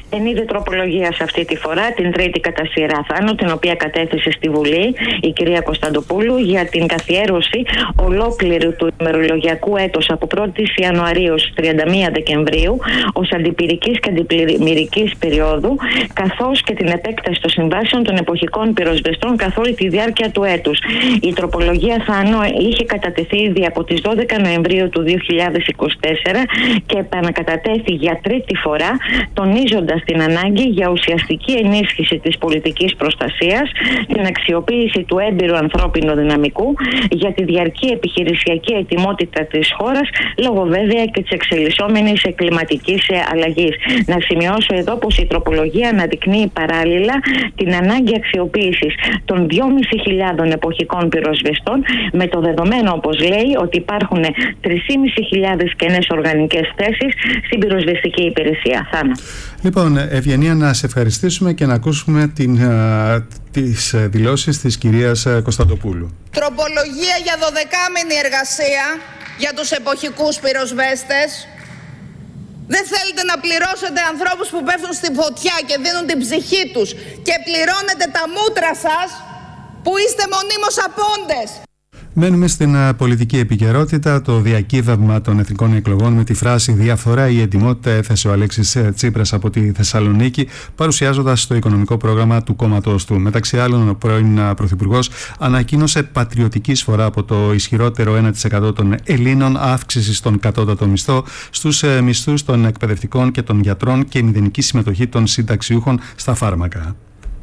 Δεν είδε τροπολογία σε αυτή τη φορά, την τρίτη κατά σειρά Θάνο, την οποία κατέθεσε στη Βουλή η κυρία Κωνσταντοπούλου για την καθιέρωση ολόκληρου του ημερολογιακού έτους από πρώτη Ιανουαρίου στις τριάντα μία Δεκεμβρίου ως αντιπυρικής και αντιπλημμυρικής περίοδου, καθώς και την επέκταση των συμβάσεων των εποχικών πυροσβεστών καθ' όλη τη διάρκεια του έτους. Η τροπολογία Θάνο είχε κατατεθεί ήδη από τις δώδεκα Νοεμβρίου του δύο χιλιάδες είκοσι τέσσερα και επανακατατέθη για τρίτη φορά, τονίζοντας την ανάγκη για ουσιαστική ενίσχυση της πολιτικής προστασίας, την αξιοποίηση του έμπειρου ανθρώπινου δυναμικού για τη διαρκή επιχειρησιακή ετοιμότητα της χώρας, λόγω βέβαια και της εξελισσόμενης κλιματικής αλλαγής. Να σημειώσω εδώ πως η τροπολογία αναδεικνύει παράλληλα την ανάγκη αξιοποίησης των δυόμισι χιλιάδων εποχικών πυροσβεστών, με το δεδομένο, όπως λέει, ότι υπάρχουν τρεις χιλιάδες πεντακόσιες κενές οργανικές θέσεις στην πυροσβεστική υπηρεσία. Θάνο. Λοιπόν, Ευγενία, να σε ευχαριστήσουμε και να ακούσουμε την, α, τις δηλώσεις της κυρίας Κωνσταντοπούλου. Τροπολογία για δωδεκάμηνη εργασία για τους εποχικούς πυροσβέστες. Δεν θέλετε να πληρώσετε ανθρώπους που πέφτουν στη φωτιά και δίνουν την ψυχή τους και πληρώνετε τα μούτρα σας που είστε μονίμως απόντες. Μένουμε στην πολιτική επικαιρότητα. Το διακύβευμα των εθνικών εκλογών με τη φράση «Διαφθορά ή εντιμότητα» έθεσε ο Αλέξης Τσίπρας από τη Θεσσαλονίκη, παρουσιάζοντας το οικονομικό πρόγραμμα του κόμματος του. Μεταξύ άλλων, ο πρώην Πρωθυπουργός ανακοίνωσε πατριωτική εισφορά από το ισχυρότερο ένα τοις εκατό των Ελλήνων, αύξηση στον κατώτατο μισθό, στους μισθούς των εκπαιδευτικών και των γιατρών και μηδενική συμμετοχή των συνταξιούχων στα φάρμακα.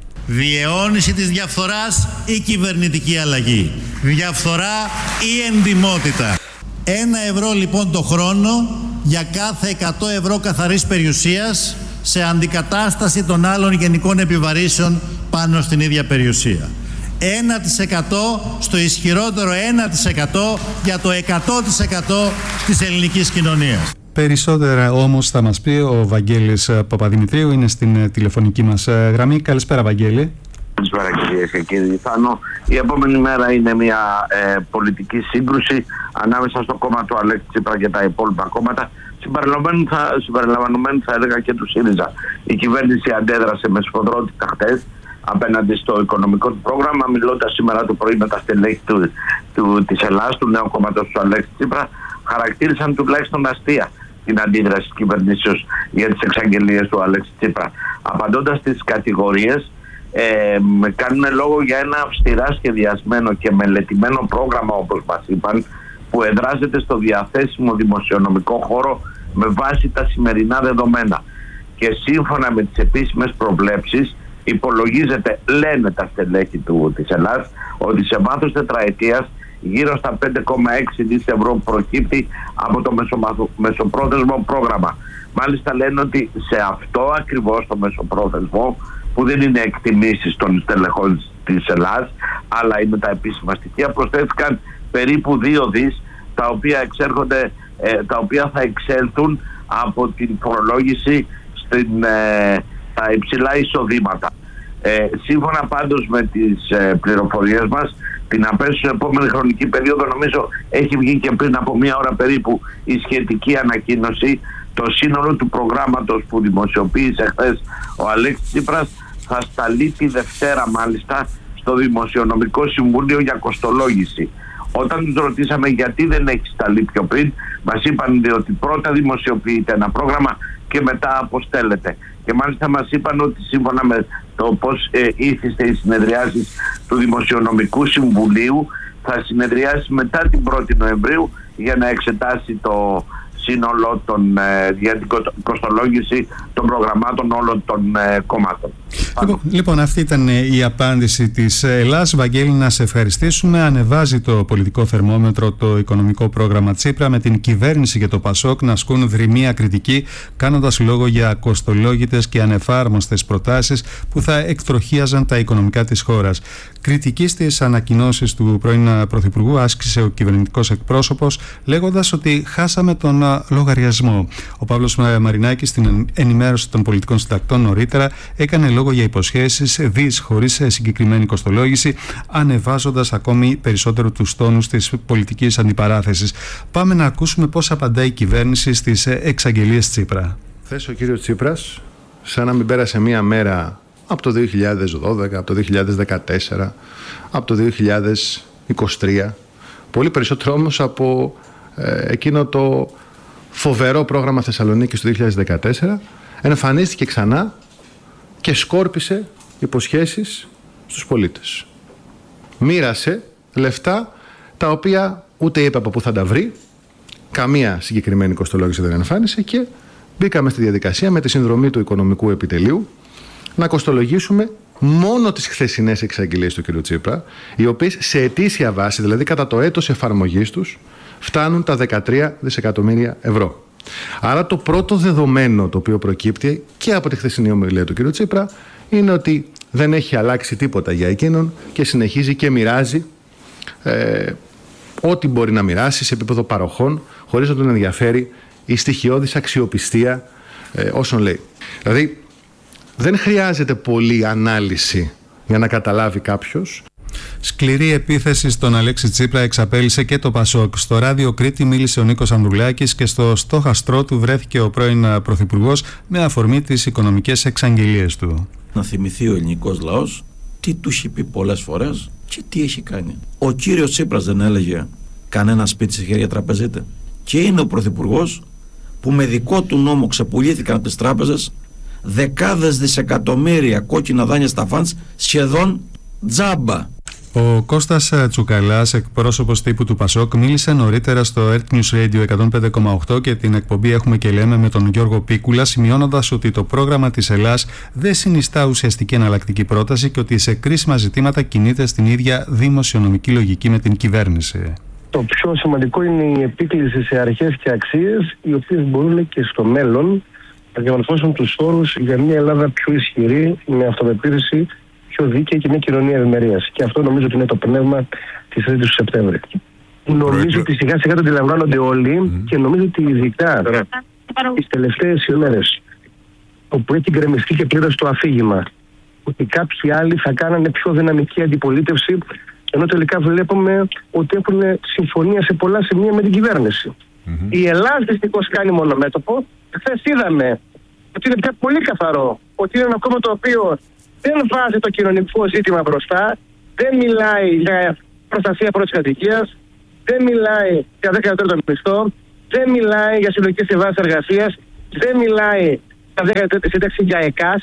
Διαιώνιση της διαφθοράς ή κυβερνητική αλλαγή. Διαφθορά ή εντιμότητα. Ένα ευρώ λοιπόν το χρόνο για κάθε εκατό ευρώ καθαρής περιουσίας σε αντικατάσταση των άλλων γενικών επιβαρύσεων πάνω στην ίδια περιουσία. ένα τοις εκατό στο ισχυρότερο ένα τοις εκατό για το εκατό τοις εκατό της ελληνικής κοινωνίας. Περισσότερα όμως θα μας πει ο Βαγγέλης Παπαδημητρίου, είναι στην τηλεφωνική μας γραμμή. Καλησπέρα, Βαγγέλη. Καλησπέρα, κυρίες και κύριοι. Θάνο, η επόμενη μέρα είναι μια ε, πολιτική σύγκρουση ανάμεσα στο κόμμα του Αλέξη Τσίπρα και τα υπόλοιπα κόμματα, συμπεριλαμβανομένου θα, συμπεριλαμβανομένου θα έλεγα και του ΣΥΡΙΖΑ. Η κυβέρνηση αντέδρασε με σφοδρότητα χτες απέναντι στο οικονομικό του πρόγραμμα, μιλώντας σήμερα το πρωί με τα στελέχη του, του, της Ελλάδας, του νέου κόμματος του Αλέξη Τσίπρα, χαρακτήρισαν τουλάχιστον αστεία την αντίδραση της κυβερνήσεως για τις εξαγγελίες του Αλέξη Τσίπρα. Απαντώντας στις κατηγορίες, ε, κάνουν λόγο για ένα αυστηρά σχεδιασμένο και μελετημένο πρόγραμμα, όπως μας είπαν, που εδράζεται στο διαθέσιμο δημοσιονομικό χώρο με βάση τα σημερινά δεδομένα. Και σύμφωνα με τις επίσημες προβλέψεις, υπολογίζεται, λένε τα στελέχη του, της Ελλάδας, ότι σε βάθος τετραετίας γύρω στα πέντε κόμμα έξι δισεκατομμύρια ευρώ προκύπτει από το μεσοπρόθεσμο πρόγραμμα. Μάλιστα λένε ότι σε αυτό ακριβώς το μεσοπρόθεσμο, που δεν είναι εκτιμήσεις των στελεχών της Ελλάδας, αλλά είναι τα επίσημα στοιχεία, προσθέθηκαν περίπου δύο δις, τα οποία εξέρχονται, ε, τα οποία θα εξέλθουν από την φορολόγηση στην, ε, τα υψηλά εισοδήματα. Ε, σύμφωνα πάντως με τις ε, πληροφορίες μας, την αμέσως επόμενη χρονική περίοδο, νομίζω έχει βγει και πριν από μία ώρα περίπου η σχετική ανακοίνωση, το σύνολο του προγράμματος που δημοσιοποίησε χθες ο Αλέξης Τσίπρας θα σταλεί τη Δευτέρα μάλιστα στο Δημοσιονομικό Συμβούλιο για κοστολόγηση. Όταν τους ρωτήσαμε γιατί δεν έχει σταλεί πιο πριν, μας είπαν ότι πρώτα δημοσιοποιείται ένα πρόγραμμα και μετά αποστέλλεται. Και μάλιστα μας είπαν ότι σύμφωνα με το πώς ε, ήθιστε οι συνεδριάσεις του Δημοσιονομικού Συμβουλίου, θα συνεδριάσει μετά την πρώτη Νοεμβρίου για να εξετάσει το σύνολο των, ε, για την κοστολόγηση των προγραμμάτων όλων των ε, κομμάτων. Λοιπόν, λοιπόν, αυτή ήταν η απάντηση της Ελλάς. Βαγγέλη, να σε ευχαριστήσουμε. Ανεβάζει το πολιτικό θερμόμετρο το οικονομικό πρόγραμμα Τσίπρα, με την κυβέρνηση και το ΠΑΣΟΚ να ασκούν δρυμία κριτική, κάνοντας λόγο για κοστολόγητες και ανεφάρμοστες προτάσεις που θα εκτροχίαζαν τα οικονομικά της χώρας. Κριτική στις ανακοινώσεις του πρώην Πρωθυπουργού άσκησε ο κυβερνητικός εκπρόσωπος, λέγοντας ότι χάσαμε τον λογαριασμό. Ο Παύλος Μαρινάκης, στην ενημέρωση των πολιτικών συντακτών νωρίτερα, έκανε λόγο για υποσχέσεις δις χωρίς συγκεκριμένη κοστολόγηση, ανεβάζοντας ακόμη περισσότερο τους τόνους της πολιτικής αντιπαράθεσης. Πάμε να ακούσουμε πώς απαντάει η κυβέρνηση στις εξαγγελίες Τσίπρα. Χθες ο κύριος Τσίπρας σαν να μην πέρασε μία μέρα από το δύο χιλιάδες δώδεκα, από το δύο χιλιάδες δεκατέσσερα, από το δύο χιλιάδες είκοσι τρία. Πολύ περισσότερο όμως από ε, εκείνο το φοβερό πρόγραμμα Θεσσαλονίκης του δύο χιλιάδες δεκατέσσερα, εμφανίστηκε ξανά και σκόρπισε υποσχέσεις στους πολίτες. Μοίρασε λεφτά τα οποία ούτε είπε από πού θα τα βρει, καμία συγκεκριμένη κοστολόγηση δεν εμφάνισε και μπήκαμε στη διαδικασία με τη συνδρομή του Οικονομικού Επιτελείου να κοστολογήσουμε μόνο τις χθεσινές εξαγγελίες του κ. Τσίπρα, οι οποίες σε ετήσια βάση, δηλαδή κατά το έτος εφαρμογής τους, φτάνουν τα δεκατρία δισεκατομμύρια ευρώ. Άρα το πρώτο δεδομένο το οποίο προκύπτει και από τη χθεσινή ομιλία του κ. Τσίπρα είναι ότι δεν έχει αλλάξει τίποτα για εκείνον και συνεχίζει και μοιράζει ε, ό,τι μπορεί να μοιράσει σε επίπεδο παροχών, χωρίς να τον ενδιαφέρει η στοιχειώδης αξιοπιστία ε, όσων λέει. Δηλαδή δεν χρειάζεται πολλή ανάλυση για να καταλάβει κάποιος. Σκληρή επίθεση στον Αλέξη Τσίπρα εξαπέλυσε και το Πασόκ. Στο ράδιο Κρήτη μίλησε ο Νίκος Ανδρουλάκης και στο στόχαστρό του βρέθηκε ο πρώην Πρωθυπουργός με αφορμή τις οικονομικές εξαγγελίες του. Να θυμηθεί ο ελληνικός λαός τι του έχει πει πολλές φορές και τι έχει κάνει. Ο κύριος Τσίπρας δεν έλεγε κανένα σπίτι σε χέρια τραπεζίτε. Και είναι ο Πρωθυπουργός που με δικό του νόμο ξεπουλήθηκαν από τις τράπεζες δεκάδες δισεκατομμύρια κόκκινα δάνεια στα φαντς σχεδόν τζάμπα. Ο Κώστας Τσουκαλάς, εκπρόσωπος τύπου του Πασόκ, μίλησε νωρίτερα στο Earth News Radio εκατόν πέντε κόμμα οκτώ και την εκπομπή Έχουμε και Λέμε με τον Γιώργο Πίκουλα, σημειώνοντας ότι το πρόγραμμα της Ελλάς δεν συνιστά ουσιαστική εναλλακτική πρόταση και ότι σε κρίσιμα ζητήματα κινείται στην ίδια δημοσιονομική λογική με την κυβέρνηση. Το πιο σημαντικό είναι η επίκληση σε αρχές και αξίες, οι οποίες μπορούν και στο μέλλον να διαμορφώσουν τους όρους για μια Ελλάδα πιο ισχυρή, με αυτοπεποίθηση, πιο δίκαιη και μια κοινωνία ευημερίας. Και αυτό νομίζω ότι είναι το πνεύμα της τρίτης του Σεπτέμβρη. Νομίζω ότι σιγά σιγά το αντιλαμβάνονται όλοι mm. και νομίζω ότι ειδικά τις τελευταίες ημέρες, όπου έχει γκρεμιστεί και πλήρως το αφήγημα ότι κάποιοι άλλοι θα κάνανε πιο δυναμική αντιπολίτευση, ενώ τελικά βλέπουμε ότι έχουν συμφωνία σε πολλά σημεία με την κυβέρνηση. Mm-hmm. Η Ελλάδα δυστυχώς κάνει μονομέτωπο. Χθες είδαμε ότι είναι πια πολύ καθαρό ότι είναι ένα κόμμα το οποίο δεν βάζει το κοινωνικό ζήτημα μπροστά, δεν μιλάει για προστασία πρώτης κατοικίας, δεν μιλάει για δέκα τρίτο μισθό, δεν μιλάει για συλλογικές συμβάσεις εργασίας, δεν μιλάει για δέκα τρίτη σύνταξη για ΕΚΑΣ.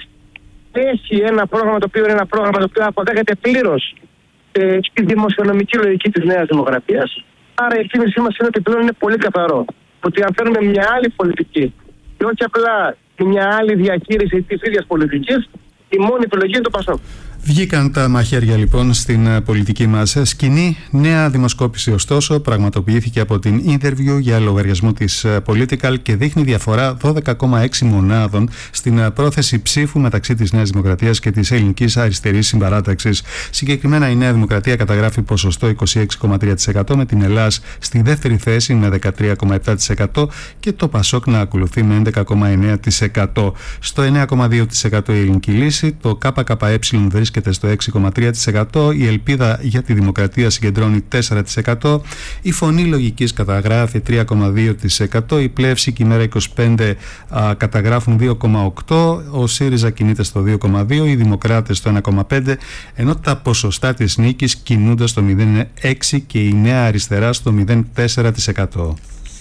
Έχει ένα πρόγραμμα το οποίο είναι ένα πρόγραμμα το οποίο αποδέχεται πλήρως ε, στη δημοσιονομική λογική της Νέας Δημοκρατίας. Άρα η εκτίμησή μας είναι ότι πλέον είναι πολύ καθαρό. Ότι αν φέρουμε μια άλλη πολιτική και όχι απλά μια άλλη διαχείριση της ίδιας πολιτικής, η μόνη επιλογή είναι το Πασόκ. Βγήκαν τα μαχαίρια λοιπόν στην πολιτική μας σκηνή. Νέα δημοσκόπηση ωστόσο πραγματοποιήθηκε από την Interview για λογαριασμό της Political και δείχνει διαφορά δώδεκα κόμμα έξι μονάδων στην πρόθεση ψήφου μεταξύ της Νέας Δημοκρατίας και της Ελληνικής Αριστερής Συμπαράταξης. Συγκεκριμένα η Νέα Δημοκρατία καταγράφει ποσοστό είκοσι έξι κόμμα τρία τοις εκατό, με την Ελλάς στη δεύτερη θέση με δεκατρία κόμμα επτά τοις εκατό και το Πασόκ να ακολουθεί με έντεκα κόμμα εννέα τοις εκατό. Στο εννέα κόμμα δύο τοις εκατό η Ελληνική Λύση, το ΚΚΕ βρίσκεται στο έξι κόμμα τρία τοις εκατό, η Ελπίδα για τη Δημοκρατία συγκεντρώνει τέσσερα τοις εκατό, η Φωνή Λογικής καταγράφει τρία κόμμα δύο τοις εκατό, η Πλεύση και η Μέρα είκοσι πέντε α, καταγράφουν δύο κόμμα οκτώ τοις εκατό, ο ΣΥΡΙΖΑ κινείται στο δύο κόμμα δύο τοις εκατό, οι Δημοκράτες στο ένα κόμμα πέντε τοις εκατό, ενώ τα ποσοστά της νίκης κινούνται στο μηδέν κόμμα έξι τοις εκατό και η Νέα Αριστερά στο μηδέν κόμμα τέσσερα τοις εκατό.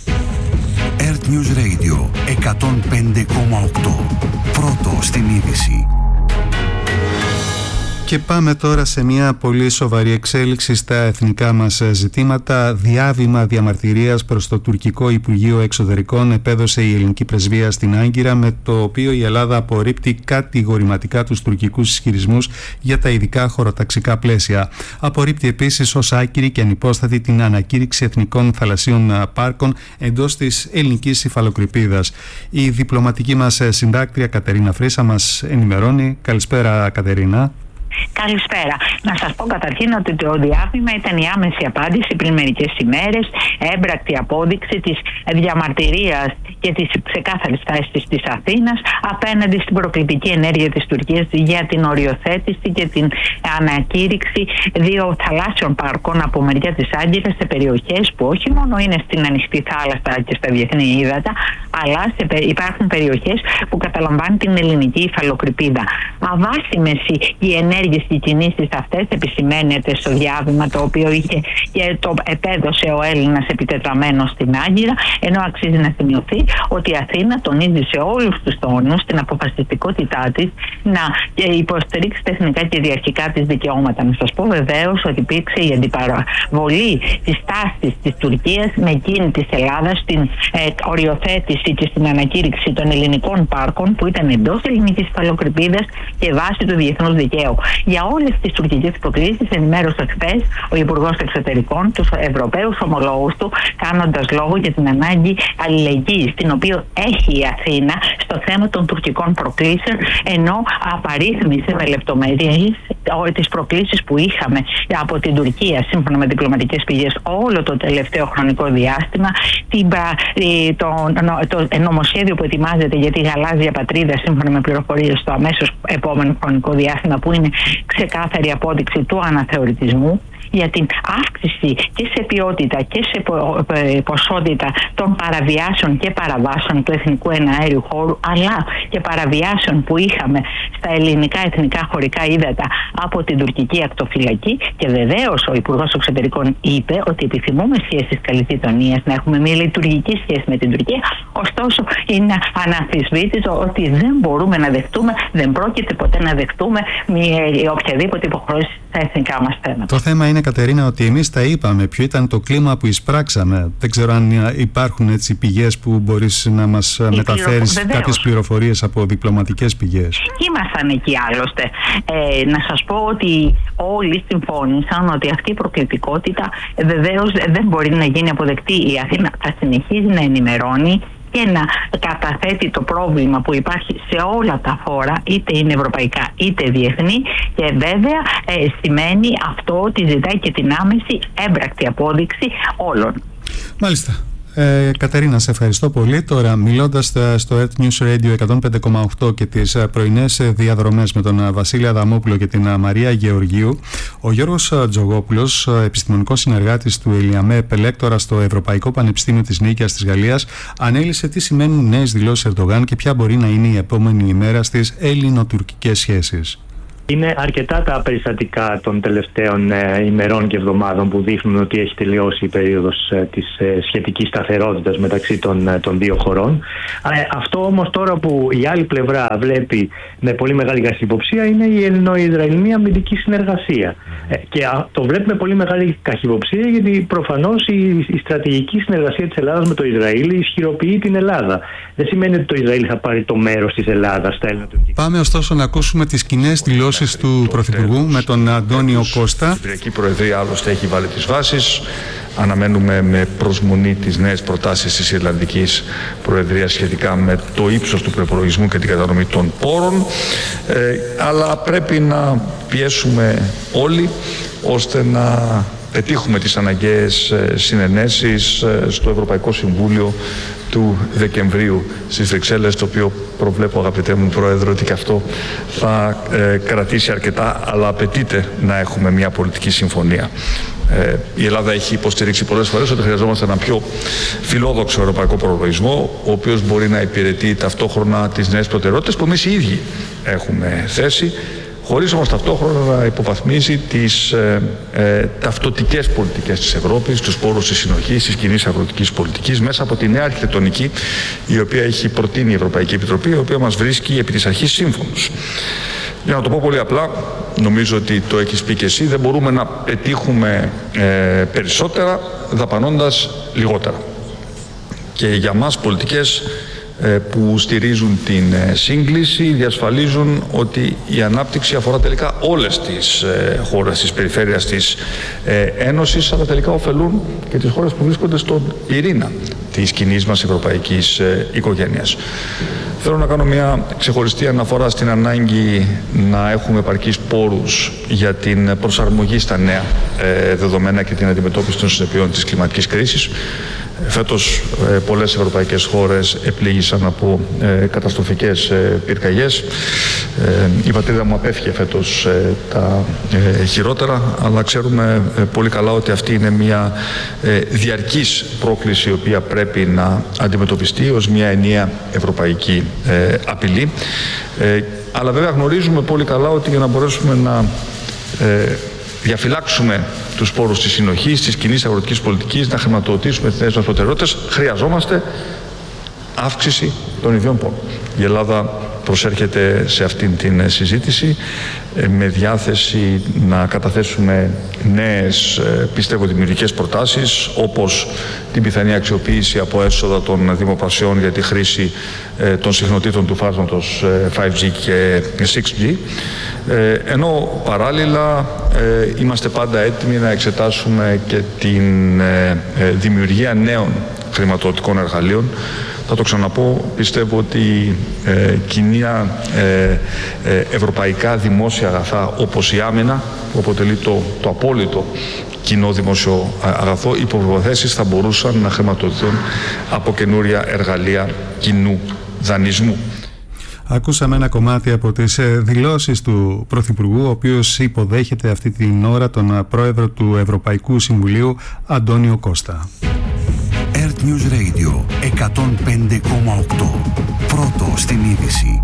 Earth News Radio εκατόν πέντε κόμμα οκτώ. Πρώτο στην είδηση. Και πάμε τώρα σε μια πολύ σοβαρή εξέλιξη στα εθνικά μας ζητήματα. Διάβημα διαμαρτυρίας προς το τουρκικό Υπουργείο Εξωτερικών επέδωσε η ελληνική πρεσβεία στην Άγκυρα, με το οποίο η Ελλάδα απορρίπτει κατηγορηματικά τους τουρκικούς ισχυρισμούς για τα ειδικά χωροταξικά πλαίσια. Απορρίπτει επίσης ως άκυρη και ανυπόστατη την ανακήρυξη εθνικών θαλασσίων πάρκων εντός της ελληνικής υφαλοκρηπίδας. Η διπλωματική μας συντάκτρια Κατερίνα Φρύσα μας ενημερώνει. Καλησπέρα, Κατερίνα. Καλησπέρα. Να σας πω καταρχήν ότι το διάβημα ήταν η άμεση απάντηση πριν μερικές ημέρες, έμπρακτη απόδειξη της διαμαρτυρίας και της ξεκάθαρης θέσης της Αθήνας απέναντι στην προκλητική ενέργεια της Τουρκίας για την οριοθέτηση και την ανακήρυξη δύο θαλάσσιων πάρκων από μεριά της Άγκυρας σε περιοχές που όχι μόνο είναι στην ανοιχτή θάλασσα και στα διεθνή ύδατα, αλλά σε, υπάρχουν περιοχές που καταλαμβάνουν την ελληνική υφαλοκρηπίδα. Αβάσιμες οι ενέργειες και οι κινήσεις αυτές επισημαίνεται στο διάβημα, το οποίο είχε και το επέδωσε ο Έλληνας επιτετραμένος στην Άγκυρα, ενώ αξίζει να σημειωθεί ότι η Αθήνα τονίζει σε όλους τους τόνους την αποφασιστικότητά της να υποστηρίξει τεχνικά και κυριαρχικά της δικαιώματα. Να σας πω βεβαίως ότι υπήρξε η αντιπαραβολή της τάσης της Τουρκίας με εκείνη της Ελλάδας στην ε, οριοθέτηση και στην ανακήρυξη των ελληνικών πάρκων που ήταν εντός ελληνικής υφαλοκρηπίδας και βάσει του διεθνούς δικαίου. Για όλες τις τουρκικές προκλήσεις ενημέρωσε χθες ο Υπουργός Εξωτερικών τους Ευρωπαίους ομολόγους του, κάνοντας λόγο για την ανάγκη αλληλεγγύης την οποία έχει η Αθήνα στο θέμα των τουρκικών προκλήσεων, ενώ απαρίθμησε με λεπτομέρειες τις προκλήσεις που είχαμε από την Τουρκία σύμφωνα με διπλωματικές πηγές όλο το τελευταίο χρονικό διάστημα, την, το, το, το νομοσχέδιο που ετοιμάζεται για τη γαλάζια πατρίδα σύμφωνα με πληροφορίες στο αμέσως επόμενο χρονικό διάστημα, που είναι ξεκάθαρη απόδειξη του αναθεωρητισμού, για την αύξηση και σε ποιότητα και σε ποσότητα των παραβιάσεων και παραβάσεων του εθνικού εναέριου χώρου, αλλά και παραβιάσεων που είχαμε στα ελληνικά εθνικά χωρικά ύδατα από την τουρκική ακτοφυλακή. Και βεβαίως ο Υπουργός Εξωτερικών είπε ότι επιθυμούμε σχέσεις καλής γειτονίας, να έχουμε μια λειτουργική σχέση με την Τουρκία. Ωστόσο, είναι αναμφισβήτητο ότι δεν μπορούμε να δεχτούμε, δεν πρόκειται ποτέ να δεχτούμε μια, οποιαδήποτε υποχρέωση στα εθνικά μας θέματα. Το θέμα είναι, Κατερίνα, ότι εμείς τα είπαμε. Ποιο ήταν το κλίμα που εισπράξαμε. Δεν ξέρω αν υπάρχουν έτσι πηγές που μπορείς να μας Οι μεταφέρεις πληρο... κάποιες πληροφορίες από διπλωματικές πηγές. Ήμασταν εκεί άλλωστε. Ε, να σας πω ότι όλοι συμφώνησαν ότι αυτή η προκλητικότητα βεβαίως δεν μπορεί να γίνει αποδεκτή. Η Αθήνα θα συνεχίζει να ενημερώνει και να καταθέτει το πρόβλημα που υπάρχει σε όλα τα φόρα, είτε είναι ευρωπαϊκά είτε διεθνή, και βέβαια ε, σημαίνει αυτό ότι ζητάει και την άμεση έμπρακτη απόδειξη όλων. Μάλιστα. Ε, Κατερίνα, σε ευχαριστώ πολύ. Τώρα, μιλώντας στο Earth News Radio εκατόν πέντε κόμμα οκτώ και τις πρωινές διαδρομές με τον Βασίλη Αδαμόπουλο και την Μαρία Γεωργίου, ο Γιώργος Τζογόπουλος, επιστημονικός συνεργάτης του ΕΛΙΑΜΕ, ελέκτορα στο Ευρωπαϊκό Πανεπιστήμιο της Νίκαιας της Γαλλίας, ανέλησε τι σημαίνουν νέες δηλώσεις Ερντογάν και ποια μπορεί να είναι η επόμενη ημέρα στις ελληνοτουρκικές σχέσεις. Είναι αρκετά τα περιστατικά των τελευταίων ε, ημερών και εβδομάδων που δείχνουν ότι έχει τελειώσει η περίοδος ε, της ε, σχετικής σταθερότητας μεταξύ των, ε, των δύο χωρών. Ε, αυτό όμως τώρα που η άλλη πλευρά βλέπει με πολύ μεγάλη καχυποψία είναι η ελληνο-ισραηλινή αμυντική συνεργασία. Ε, και α, το βλέπει με πολύ μεγάλη καχυποψία γιατί προφανώς η, η στρατηγική συνεργασία της Ελλάδας με το Ισραήλ ισχυροποιεί την Ελλάδα. Δεν σημαίνει ότι το Ισραήλ θα πάρει το μέρος της Ελλάδας στα ελληνοτουρκικά. Πάμε ωστόσο να ακούσουμε τις κοινές δηλώσεις του Πρωθυπουργού με τον Αντώνιο Κώστα. Η Κυπριακή Προεδρία άλλωστε έχει βάλει τις βάσεις. Αναμένουμε με προσμονή τις νέες προτάσεις της Ιρλανδικής Προεδρίας σχετικά με το ύψος του προϋπολογισμού και την κατανομή των πόρων. Ε, αλλά πρέπει να πιέσουμε όλοι ώστε να πετύχουμε τις αναγκαίες συνενέσεις στο Ευρωπαϊκό Συμβούλιο του Δεκεμβρίου στις Βρυξέλλες, το οποίο προβλέπω, αγαπητέ μου Πρόεδρο, ότι και αυτό θα ε, κρατήσει αρκετά, αλλά απαιτείται να έχουμε μια πολιτική συμφωνία. Ε, η Ελλάδα έχει υποστηρίξει πολλές φορές ότι χρειαζόμαστε ένα πιο φιλόδοξο ευρωπαϊκό προπολογισμό, ο οποίος μπορεί να υπηρετεί ταυτόχρονα τις νέες προτεραιότητες που εμείς οι ίδιοι έχουμε θέσει, χωρίς όμως ταυτόχρονα να υποβαθμίζει τις ε, ε, ταυτοτικές πολιτικές της Ευρώπης, τους πόρους της συνοχής, της κοινής αγροτικής πολιτικής, μέσα από τη νέα αρχιτεκτονική η οποία έχει προτείνει η Ευρωπαϊκή Επιτροπή, η οποία μας βρίσκει επί της αρχής σύμφωνος. Για να το πω πολύ απλά, νομίζω ότι το έχεις πει και εσύ, δεν μπορούμε να πετύχουμε ε, περισσότερα δαπανώντας λιγότερα. Και για μας πολιτικές που στηρίζουν την σύγκληση, διασφαλίζουν ότι η ανάπτυξη αφορά τελικά όλες τις χώρες της περιφέρειας της Ένωσης, αλλά τελικά ωφελούν και τις χώρες που βρίσκονται στον πυρήνα της κοινής μας ευρωπαϊκής οικογένειας. Θέλω να κάνω μια ξεχωριστή αναφορά στην ανάγκη να έχουμε επαρκείς πόρους για την προσαρμογή στα νέα δεδομένα και την αντιμετώπιση των συνεπειών της κλιματικής κρίσης. Φέτος ε, πολλές ευρωπαϊκές χώρες επλήγησαν από ε, καταστροφικές ε, πυρκαγιές. Ε, η πατρίδα μου απέφυγε φέτος ε, τα ε, χειρότερα, αλλά ξέρουμε ε, πολύ καλά ότι αυτή είναι μια ε, διαρκής πρόκληση η οποία πρέπει να αντιμετωπιστεί ως μια ενιαία ευρωπαϊκή ε, απειλή. Ε, αλλά βέβαια γνωρίζουμε πολύ καλά ότι για να μπορέσουμε να ε, διαφυλάξουμε τους πόρους της συνοχής, της κοινής αγροτικής πολιτικής, να χρηματοδοτήσουμε τις νέες μας προτεραιότητες, χρειαζόμαστε αύξηση των ιδιών πόρων. Η Ελλάδα προσέρχεται σε αυτήν την συζήτηση με διάθεση να καταθέσουμε νέες, πιστεύω, δημιουργικές προτάσεις, όπως την πιθανή αξιοποίηση από έσοδα των δημοπρασιών για τη χρήση των συχνοτήτων του φάσματος φάιβ τζι και σιξ τζι, ενώ παράλληλα είμαστε πάντα έτοιμοι να εξετάσουμε και την δημιουργία νέων χρηματοδοτικών εργαλείων. Θα το ξαναπώ, πιστεύω ότι ε, κοινά ε, ε, ευρωπαϊκά δημόσια αγαθά όπως η άμυνα, που αποτελεί το, το απόλυτο κοινό δημόσιο αγαθό, οι προποθέσεις θα μπορούσαν να χρηματοδοτηθούν από καινούρια εργαλεία κοινού δανεισμού. Ακούσαμε ένα κομμάτι από τις δηλώσεις του Πρωθυπουργού, ο οποίος υποδέχεται αυτή την ώρα τον πρόεδρο του Ευρωπαϊκού Συμβουλίου, Αντώνιο Κώστα. Earth News Radio εκατόν πέντε κόμμα οκτώ. Πρώτο στην είδηση.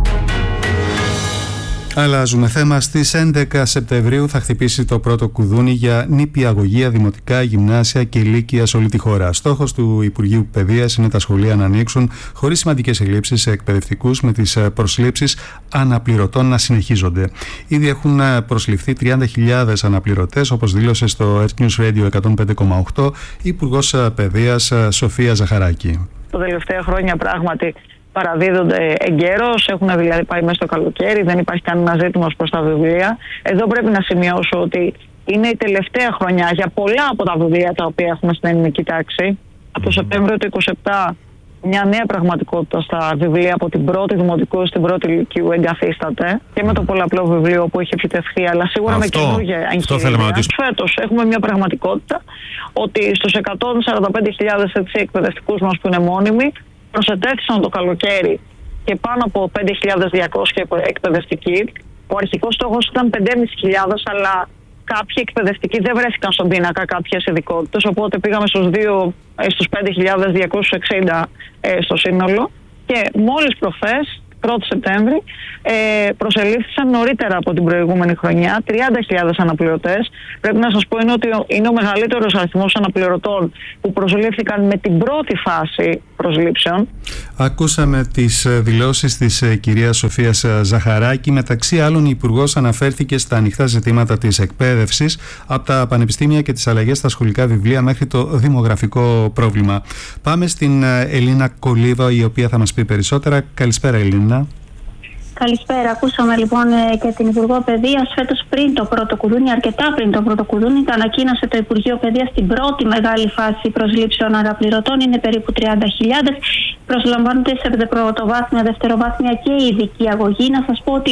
Αλλάζουμε θέμα. Στις έντεκα Σεπτεμβρίου θα χτυπήσει το πρώτο κουδούνι για νηπιαγωγεία, δημοτικά, γυμνάσια και λύκεια σε όλη τη χώρα. Στόχος του Υπουργείου Παιδείας είναι τα σχολεία να ανοίξουν χωρίς σημαντικές ελλείψεις σε εκπαιδευτικούς, με τις προσλήψεις αναπληρωτών να συνεχίζονται. Ήδη έχουν προσληφθεί τριάντα χιλιάδες αναπληρωτές, όπως δήλωσε στο Earth News Radio εκατόν πέντε κόμμα οκτώ η Υπουργός Παιδείας Σοφία Ζαχαράκη. Τα τελευταία χρόνια πράγματι παραδίδονται εγκαίρως, έχουν δηλαδή πάει μέσα στο καλοκαίρι, δεν υπάρχει κανένα ζήτημα προς τα βιβλία. Εδώ πρέπει να σημειώσω ότι είναι η τελευταία χρονιά για πολλά από τα βιβλία τα οποία έχουμε στην ελληνική τάξη. Από το Σεπτέμβριο του είκοσι επτά μια νέα πραγματικότητα στα βιβλία από την πρώτη δημοτικού στην πρώτη λυκείου εγκαθίσταται, και με το πολλαπλό βιβλίο που έχει επιτευχθεί, αλλά σίγουρα αυτό, με καινούργια εγχειρίδια. Φέτος έχουμε μια πραγματικότητα ότι στους εκατόν σαράντα πέντε χιλιάδες εκπαιδευτικούς μας που είναι μόνιμοι, προσετέθησαν το καλοκαίρι και πάνω από πέντε χιλιάδες διακόσιοι εκπαιδευτικοί. Ο αρχικός στόχος ήταν πέντε χιλιάδες πεντακόσιοι, αλλά κάποιοι εκπαιδευτικοί δεν βρέθηκαν στον πίνακα κάποιες ειδικότητες, οπότε πήγαμε στους, στους πέντε χιλιάδες διακόσιους εξήντα ε, στο σύνολο, και μόλις προχθές, πρώτη Σεπτέμβρη, ε, προσελήφθησαν νωρίτερα από την προηγούμενη χρονιά τριάντα χιλιάδες αναπληρωτές. Πρέπει να σας πω είναι ότι είναι ο μεγαλύτερος αριθμός αναπληρωτών που προσελήφθηκαν με την πρώτη φάση προσλήψεων. Ακούσαμε τις δηλώσεις της κυρίας Σοφίας Ζαχαράκη. Μεταξύ άλλων, η Υπουργός αναφέρθηκε στα ανοιχτά ζητήματα της εκπαίδευσης, από τα πανεπιστήμια και τις αλλαγές στα σχολικά βιβλία μέχρι το δημογραφικό πρόβλημα. Πάμε στην Ελίνα Κολίβα, η οποία θα μας πει περισσότερα. Καλησπέρα, Ελίνα. Καλησπέρα. Ακούσαμε λοιπόν και την Υπουργό Παιδείας. Φέτος, πριν το πρώτο κουδούνι, αρκετά πριν το πρώτο κουδούνι, το ανακοίνωσε το Υπουργείο Παιδείας την πρώτη μεγάλη φάση προσλήψεων αναπληρωτών. Είναι περίπου τριάντα χιλιάδες. Προσλαμβάνονται σε πρωτοβάθμια, δευτεροβάθμια και ειδική αγωγή. Να σας πω ότι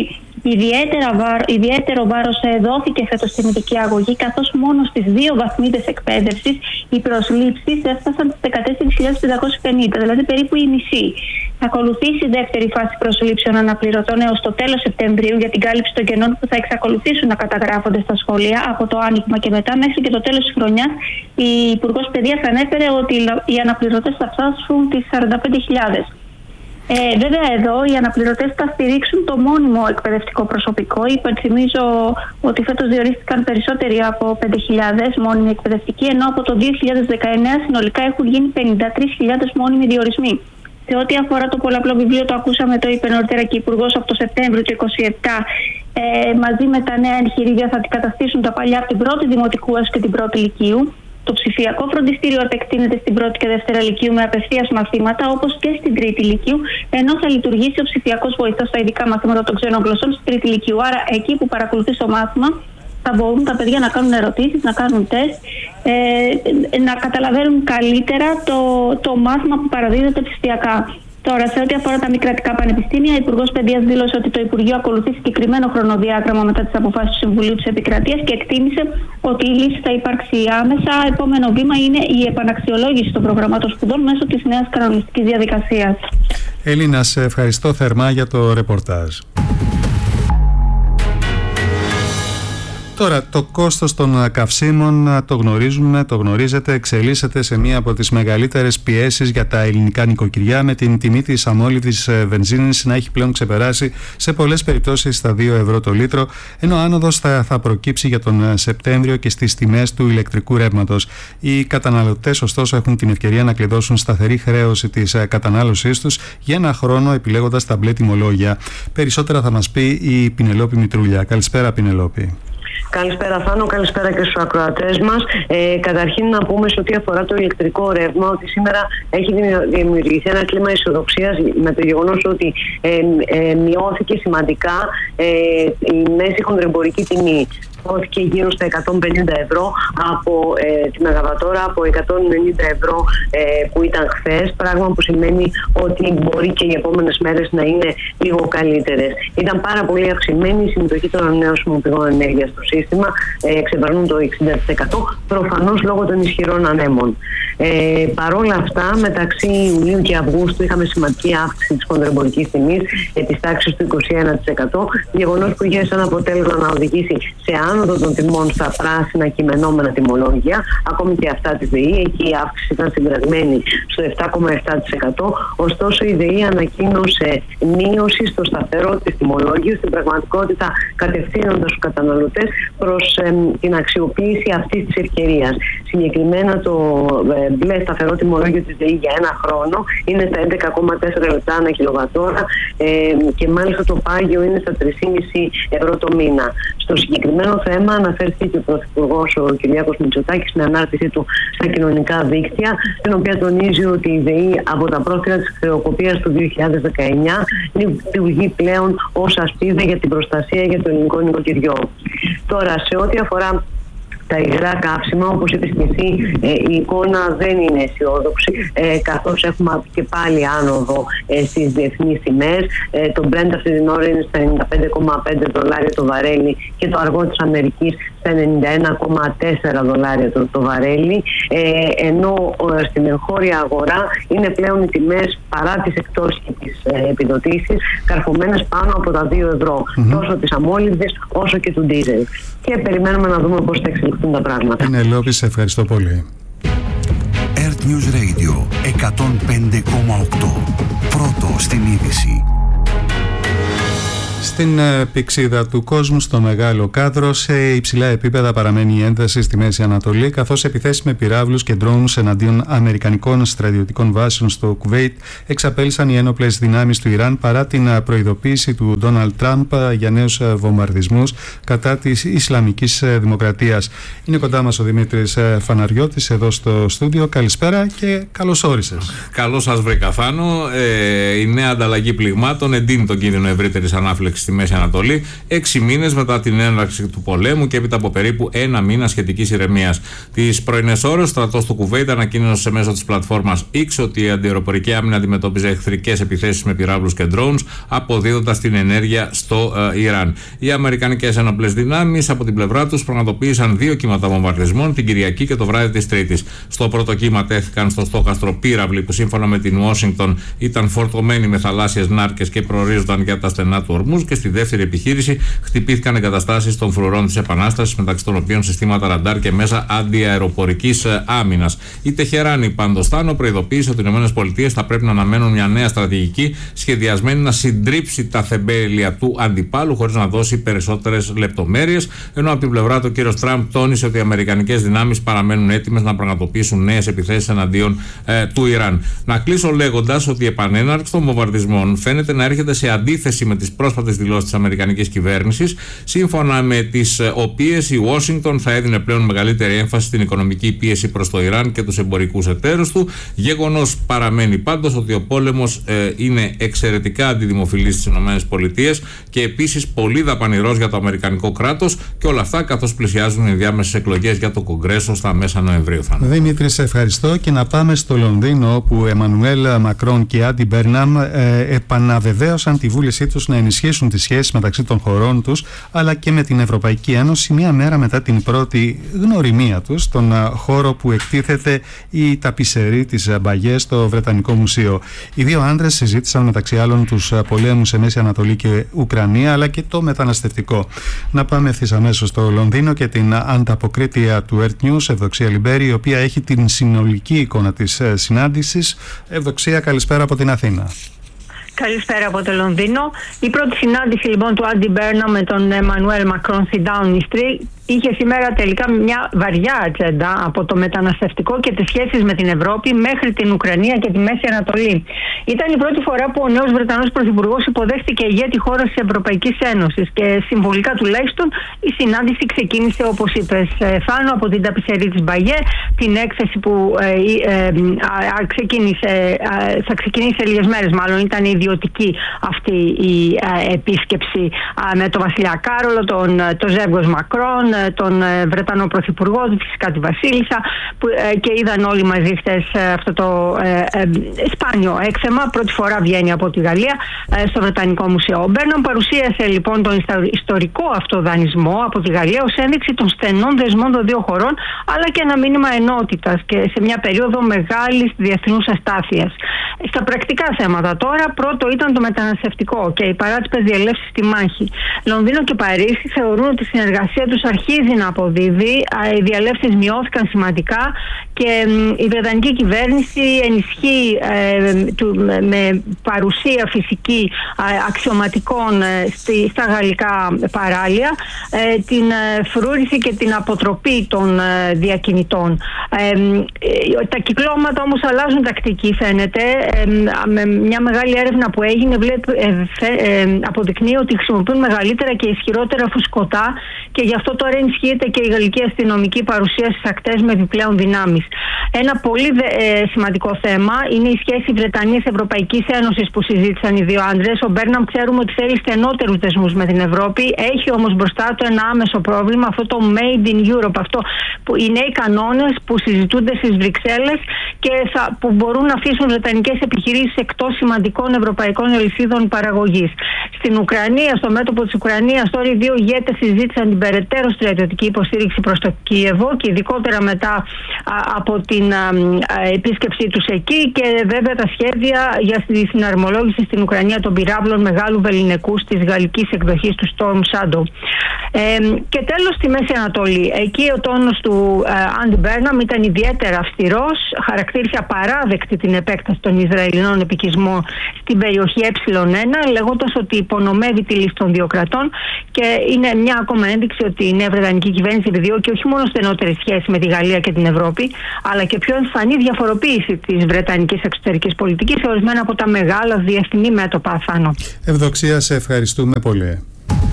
ιδιαίτερο βάρος δόθηκε φέτος στην ειδική αγωγή, καθώς μόνο στις δύο βαθμίδες εκπαίδευσης οι προσλήψεις έφτασαν στις δεκατέσσερις χιλιάδες πεντακόσιες πενήντα, δηλαδή περίπου η μισή. Θα ακολουθήσει η δεύτερη φάση προσλήψεων αναπληρωτών έως το τέλος Σεπτεμβρίου για την κάλυψη των κενών που θα εξακολουθήσουν να καταγράφονται στα σχολεία από το άνοιγμα και μετά μέχρι και το τέλος της χρονιάς. Η Υπουργός Παιδείας ανέφερε ότι οι αναπληρωτές θα φτάσουν τις σαράντα πέντε χιλιάδες. Ε, βέβαια, εδώ οι αναπληρωτές θα στηρίξουν το μόνιμο εκπαιδευτικό προσωπικό. Υπενθυμίζω ότι φέτος διορίστηκαν περισσότεροι από πέντε χιλιάδες μόνιμοι εκπαιδευτικοί, ενώ από το δύο χιλιάδες δεκαεννέα συνολικά έχουν γίνει πενήντα τρεις χιλιάδες μόνιμοι διορισμοί. Σε ό,τι αφορά το πολλαπλό βιβλίο, το ακούσαμε, το είπε νωρίτερα και η Υπουργός, από το Σεπτέμβριο του είκοσι επτά, ε, μαζί με τα νέα εγχειρίδια θα αντικαταστήσουν τα παλιά από την πρώτη δημοτικού έως και την πρώτη λυκείου. Το ψηφιακό φροντιστήριο επεκτείνεται στην πρώτη και δεύτερη λυκείου με απευθείας μαθήματα, όπως και στην τρίτη λυκείου, ενώ θα λειτουργήσει ο ψηφιακός βοηθός στα ειδικά μαθήματα των ξένων γλωσσών στην τρίτη λυκείου. Άρα, εκεί που παρακολουθεί το μάθημα, θα μπορούν τα παιδιά να κάνουν ερωτήσεις, να κάνουν τεστ, ε, να καταλαβαίνουν καλύτερα το, το μάθημα που παραδίδεται ψηφιακά. Τώρα, σε ό,τι αφορά τα μη κρατικά πανεπιστήμια, ο Υπουργός Παιδείας δήλωσε ότι το Υπουργείο ακολουθεί συγκεκριμένο χρονοδιάγραμμα μετά τις αποφάσεις του Συμβουλίου της Επικρατείας και εκτίμησε ότι η λύση θα υπάρξει άμεσα. Επόμενο βήμα είναι η επαναξιολόγηση των προγραμμάτων σπουδών μέσω της νέας κανονιστικής διαδικασίας. Έλληνα, σε ευχαριστώ θερμά για το ρεπορτάζ. Τώρα, το κόστος των καυσίμων, το γνωρίζουμε, το γνωρίζετε, εξελίσσεται σε μία από τις μεγαλύτερες πιέσεις για τα ελληνικά νοικοκυριά, με την τιμή της αμόλυβδης βενζίνης να έχει πλέον ξεπεράσει σε πολλές περιπτώσεις τα δύο ευρώ το λίτρο, ενώ άνοδος θα, θα προκύψει για τον Σεπτέμβριο και στις τιμές του ηλεκτρικού ρεύματος. Οι καταναλωτές, ωστόσο, έχουν την ευκαιρία να κλειδώσουν σταθερή χρέωση της κατανάλωσής τους για ένα χρόνο, επιλέγοντας τα μπλε τιμολόγια. Περισσότερα θα μας πει η Πινελόπη Μητρούλια. Καλησπέρα, Πινελόπη. Καλησπέρα Θάνο, καλησπέρα και στους ακροατές μας. Ε, καταρχήν να πούμε σε ό,τι αφορά το ηλεκτρικό ρεύμα ότι σήμερα έχει δημιουργηθεί ένα κλίμα αισιοδοξίας με το γεγονός ότι ε, ε, μειώθηκε σημαντικά ε, η μέση χονδρεμπορική τιμή. Δόθηκε γύρω στα εκατόν πενήντα ευρώ από ε, τη Μεγαβατόρα, από εκατόν ενενήντα ευρώ ε, που ήταν χθες, πράγμα που σημαίνει ότι μπορεί και οι επόμενες μέρες να είναι λίγο καλύτερες. Ήταν πάρα πολύ αυξημένη η συμμετοχή των ανανεώσιμων πηγών ενέργειας στο σύστημα, ε, ξεπερνούν το εξήντα τοις εκατό, προφανώς λόγω των ισχυρών ανέμων. Ε, Παρ' όλα αυτά, μεταξύ Ιουλίου και Αυγούστου είχαμε σημαντική αύξηση της χονδρεμπορικής τιμής ε, της τάξης του είκοσι ένα τοις εκατό, γεγονός που είχε σαν αποτέλεσμα να οδηγήσει σε άνοδο των τιμών στα πράσινα κειμενόμενα τιμολόγια, ακόμη και αυτά της ΔΕΗ. Εκεί η αύξηση ήταν συνταγμένη στο επτά κόμμα επτά τοις εκατό. Ωστόσο, η ΔΕΗ ανακοίνωσε μείωση στο σταθερό της τιμολόγιο, στην πραγματικότητα κατευθύνοντας τους καταναλωτές προς ε, την αξιοποίηση αυτής της ευκαιρίας. Συγκεκριμένα, το ε, μπλε σταθερό τιμολόγιο της ΔΕΗ για ένα χρόνο είναι στα έντεκα κόμμα τέσσερα λεπτά ανά κιλοβατόρα ε, και μάλιστα το πάγιο είναι στα τρία κόμμα πέντε ευρώ το μήνα. Στο συγκεκριμένο θέμα αναφέρθηκε και ο Πρωθυπουργός ο Κυριάκος Μητσοτάκης στην ανάρτησή του στα κοινωνικά δίκτυα, στην οποία τονίζει ότι η ΔΕΗ από τα πρόθυρα της χρεοκοπίας του δύο χιλιάδες δεκαεννιά λειτουργεί πλέον ως ασπίδα για την προστασία για το ελληνικό νοικοκυριό. Τώρα, σε ό,τι αφορά τα υγρά καύσιμα, όπως είπες και εσύ, ε, η εικόνα δεν είναι αισιόδοξη, ε, καθώς έχουμε και πάλι άνοδο ε, στις διεθνείς τιμές. Ε, το Brent αυτή την ώρα είναι στα ενενήντα πέντε κόμμα πέντε δολάρια το βαρέλι και το αργό της Αμερικής στα ενενήντα ένα κόμμα τέσσερα δολάρια το, το βαρέλι, ε, ενώ ε, στην εγχώρια αγορά είναι πλέον οι τιμές, παρά τις εκτόσεις και τις ε, επιδοτήσεις, καρφωμένες πάνω από τα δύο ευρώ, mm-hmm. τόσο της αμόλυβδης όσο και του ντίζελ. Και περιμένουμε να δούμε πώς θα εξελιχθούν τα πράγματα. Πινελόπη, σε ευχαριστώ πολύ. Earth News Radio εκατόν πέντε κόμμα οκτώ. Πρώτο στην είδηση. Στην πηξίδα του κόσμου, στο μεγάλο κάδρο, σε υψηλά επίπεδα παραμένει η ένταση στη Μέση Ανατολή, καθώς επιθέσεις με πυράβλους και ντρόουνς εναντίον αμερικανικών στρατιωτικών βάσεων στο Κουβέιτ εξαπέλυσαν οι ένοπλες δυνάμεις του Ιράν, παρά την προειδοποίηση του Ντόναλντ Τραμπ για νέους βομβαρδισμούς κατά της Ισλαμικής Δημοκρατίας. Είναι κοντά μας ο Δημήτρης Φαναριώτης εδώ στο στούντιο. Καλησπέρα και καλώς όρισες. Καλώς σας βρήκα, Φάνο. Ε, η νέα ανταλλαγή πληγμάτων εντείνει τον κίνδυνο ευρύτερης ανάφλεξης στη Μέση Ανατολή, έξι μήνες μετά την έναρξη του πολέμου και έπειτα από περίπου ένα μήνα σχετικής ηρεμίας. Τις πρωινές ώρες, ο στρατός του Κουβέιτ ανακοίνωσε μέσω της πλατφόρμας X ότι η αντιαεροπορική άμυνα αντιμετώπιζε εχθρικές επιθέσεις με πυράβλους και drones, αποδίδοντας την ενέργεια στο ε, Ιράν. Οι αμερικανικές ένοπλες δυνάμεις από την πλευρά τους πραγματοποίησαν δύο κύματα βομβαρδισμών την Κυριακή και το βράδυ της Τρίτης. Στο πρώτο κύμα τέθηκαν στο στόχαστρο πύραυλοι που σύμφωνα με την Ουάσιγκτον ήταν φορτωμένοι με θαλάσσιες νάρκες και προορίζονταν για τα στενά του Ορμούζ, και στη δεύτερη επιχείρηση χτυπήθηκαν εγκαταστάσεις των φρουρών της Επανάστασης, μεταξύ των οποίων συστήματα ραντάρ και μέσα αντιαεροπορικής άμυνας. Η Τεχεράνη, πάντως, Θάνο, προειδοποίησε ότι οι ΗΠΑ θα πρέπει να αναμένουν μια νέα στρατηγική σχεδιασμένη να συντρίψει τα θεμέλια του αντιπάλου, χωρίς να δώσει περισσότερες λεπτομέρειες. Ενώ από την πλευρά του, ο κ. Τραμπ τόνισε ότι οι αμερικανικές δυνάμεις παραμένουν έτοιμες να πραγματοποιήσουν νέες επιθέσεις εναντίον ε, του Ιράν. Να κλείσω λέγοντας ότι η επανέναρξη των βομβαρδισμών φαίνεται να έρχεται σε αντίθεση με τις πρόσφατες δηλώσεις της αμερικανικής κυβέρνησης, σύμφωνα με τις οποίες η Ουάσιγκτον θα έδινε πλέον μεγαλύτερη έμφαση στην οικονομική πίεση προς το Ιράν και τους εμπορικούς εταίρους του. Γεγονός παραμένει πάντως ότι ο πόλεμος ε, είναι εξαιρετικά αντιδημοφιλής στις ΗΠΑ και επίσης πολύ δαπανηρός για το αμερικανικό κράτος, και όλα αυτά καθώς πλησιάζουν οι διάμεσες εκλογές για το Κογκρέσο στα μέσα Νοεμβρίου. Δημήτρη, σε ευχαριστώ, και να πάμε στο Λονδίνο, όπου Εμμανουέλ Μακρόν και Άντι Μπέρναμ ε, επαναβεβαίωσαν τη βούλησή τους να ενισχύσουν τις σχέσεις μεταξύ των χωρών τους αλλά και με την Ευρωπαϊκή Ένωση, μία μέρα μετά την πρώτη γνωριμία τους στον χώρο που εκτίθεται η ταπισερή της Μπαγιέ στο Βρετανικό Μουσείο. Οι δύο άντρες συζήτησαν μεταξύ άλλων τους πολέμους σε Μέση Ανατολή και Ουκρανία, αλλά και το μεταναστευτικό. Να πάμε ευθύς αμέσως στο Λονδίνο και την ανταποκρίτρια του Earth News, Ευδοξία Λιμπέρη, η οποία έχει την συνολική εικόνα της συνάντησης. Ευδοξία, καλησπέρα από την Αθήνα. Καλησπέρα από το Λονδίνο. Η πρώτη συνάντηση λοιπόν του Άντι Μπέρναμ με τον Εμμανουέλ Μακρόν στη Downing Street είχε σήμερα τελικά μια βαριά ατζέντα, από το μεταναστευτικό και τις σχέσεις με την Ευρώπη μέχρι την Ουκρανία και τη Μέση Ανατολή. Ήταν η πρώτη φορά που ο νέος Βρετανός Πρωθυπουργός υποδέχτηκε ηγέτη χώρας της Ευρωπαϊκής Ένωσης, και συμβολικά τουλάχιστον η συνάντηση ξεκίνησε, όπως είπες, Φάνο, από την ταπισερή της Μπαγιέ, την έκθεση που ε, ε, ε, ξεκίνησε, ε, θα ξεκινήσει λίγες μέρες μάλλον. Ήταν ιδιωτική αυτή η ε, επίσκεψη ε, με τον Βασιλιά Κάρολο, τον, τον Ζεύγος Μακρόν, τον Βρετανό Πρωθυπουργό, φυσικά τη Βασίλισσα, που, ε, και είδαν όλοι μαζί χθες ε, αυτό το ε, ε, σπάνιο έκθεμα. Πρώτη φορά βγαίνει από τη Γαλλία ε, στο Βρετανικό Μουσείο. Ο Μπέρναμ παρουσίασε λοιπόν τον ιστορικό αυτό δανεισμό από τη Γαλλία ως ένδειξη των στενών δεσμών των δύο χωρών, αλλά και ένα μήνυμα ενότητας και σε μια περίοδο μεγάλης διεθνούς αστάθειας. Στα πρακτικά θέματα τώρα, πρώτο ήταν το μεταναστευτικό και οι παράτυπες διελεύσεις στη μάχη. Λονδίνο και Παρίσι θεωρούν ότι η συνεργασία τους αρχίζει να αποδίδει. Οι διαλέψεις μειώθηκαν σημαντικά και η Βρετανική κυβέρνηση ενισχύει ε, του, με παρουσία φυσική ε, αξιωματικών ε, στη, στα γαλλικά παράλια, ε, την ε, φρούρηση και την αποτροπή των ε, διακινητών. Ε, ε, τα κυκλώματα όμως αλλάζουν τακτική, φαίνεται. Ε, με μια μεγάλη έρευνα που έγινε βλέπει, ε, ε, αποδεικνύει ότι χρησιμοποιούν μεγαλύτερα και ισχυρότερα φουσκωτά, και γι' αυτό τώρα ενισχύεται και η γαλλική αστυνομική παρουσία στις ακτές με επιπλέον δυνάμεις. Ένα πολύ ε, σημαντικό θέμα είναι η σχέση Βρετανίας-Ευρωπαϊκής Ένωσης που συζήτησαν οι δύο άντρες. Ο Μπέρναμ ξέρουμε ότι θέλει στενότερους δεσμούς με την Ευρώπη. Έχει όμως μπροστά του ένα άμεσο πρόβλημα, αυτό το Made in Europe, αυτό που οι νέοι κανόνες που συζητούνται στις Βρυξέλλες και θα, που μπορούν να αφήσουν βρετανικές επιχειρήσεις εκτός σημαντικών ευρωπαϊκών αλυσίδων παραγωγής. Στην Ουκρανία, στο μέτωπο της Ουκρανίας, τώρα οι δύο ηγέτες συζήτησαν την περαιτέρω στρατιωτική υποστήριξη προς το Κίεβο και ειδικότερα μετά α, από την α, α, επίσκεψή τους εκεί, και βέβαια τα σχέδια για τη συναρμολόγηση στην Ουκρανία των πυράβλων μεγάλου βεληνικού της γαλλικής εκδοχής του Storm Shadow. Ε, και τέλος στη Μέση Ανατολή. Εκεί ο τόνος του Άντι Μπέρναμ ήταν ιδιαίτερα αυστηρός. Χαρακτήρισε απαράδεκτη την επέκταση των Ισραηλινών επικισμών στην περιοχή Ε ένα, λέγοντας ότι υπονομεύει τη λύση των δύο κρατών, και είναι μια ακόμα ένδειξη ότι η νέα βρετανική κυβέρνηση επιδιώκει όχι μόνο στενότερη σχέση με τη Γαλλία και την Ευρώπη, αλλά και πιο εμφανή διαφοροποίηση της βρετανικής εξωτερικής πολιτικής σε ορισμένα από τα μεγάλα διεθνή μέτωπα. Θάνο. Ευδοξία, σε ευχαριστούμε πολύ.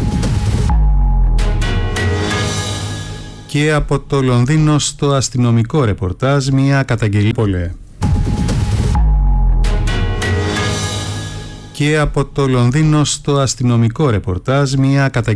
Και από το Λονδίνο στο αστυνομικό ρεπορτάζ, μια καταγγελία πολύ. Και από το Λονδίνο στο αστυνομικό ρεπορτάζ, μια καταγγελία.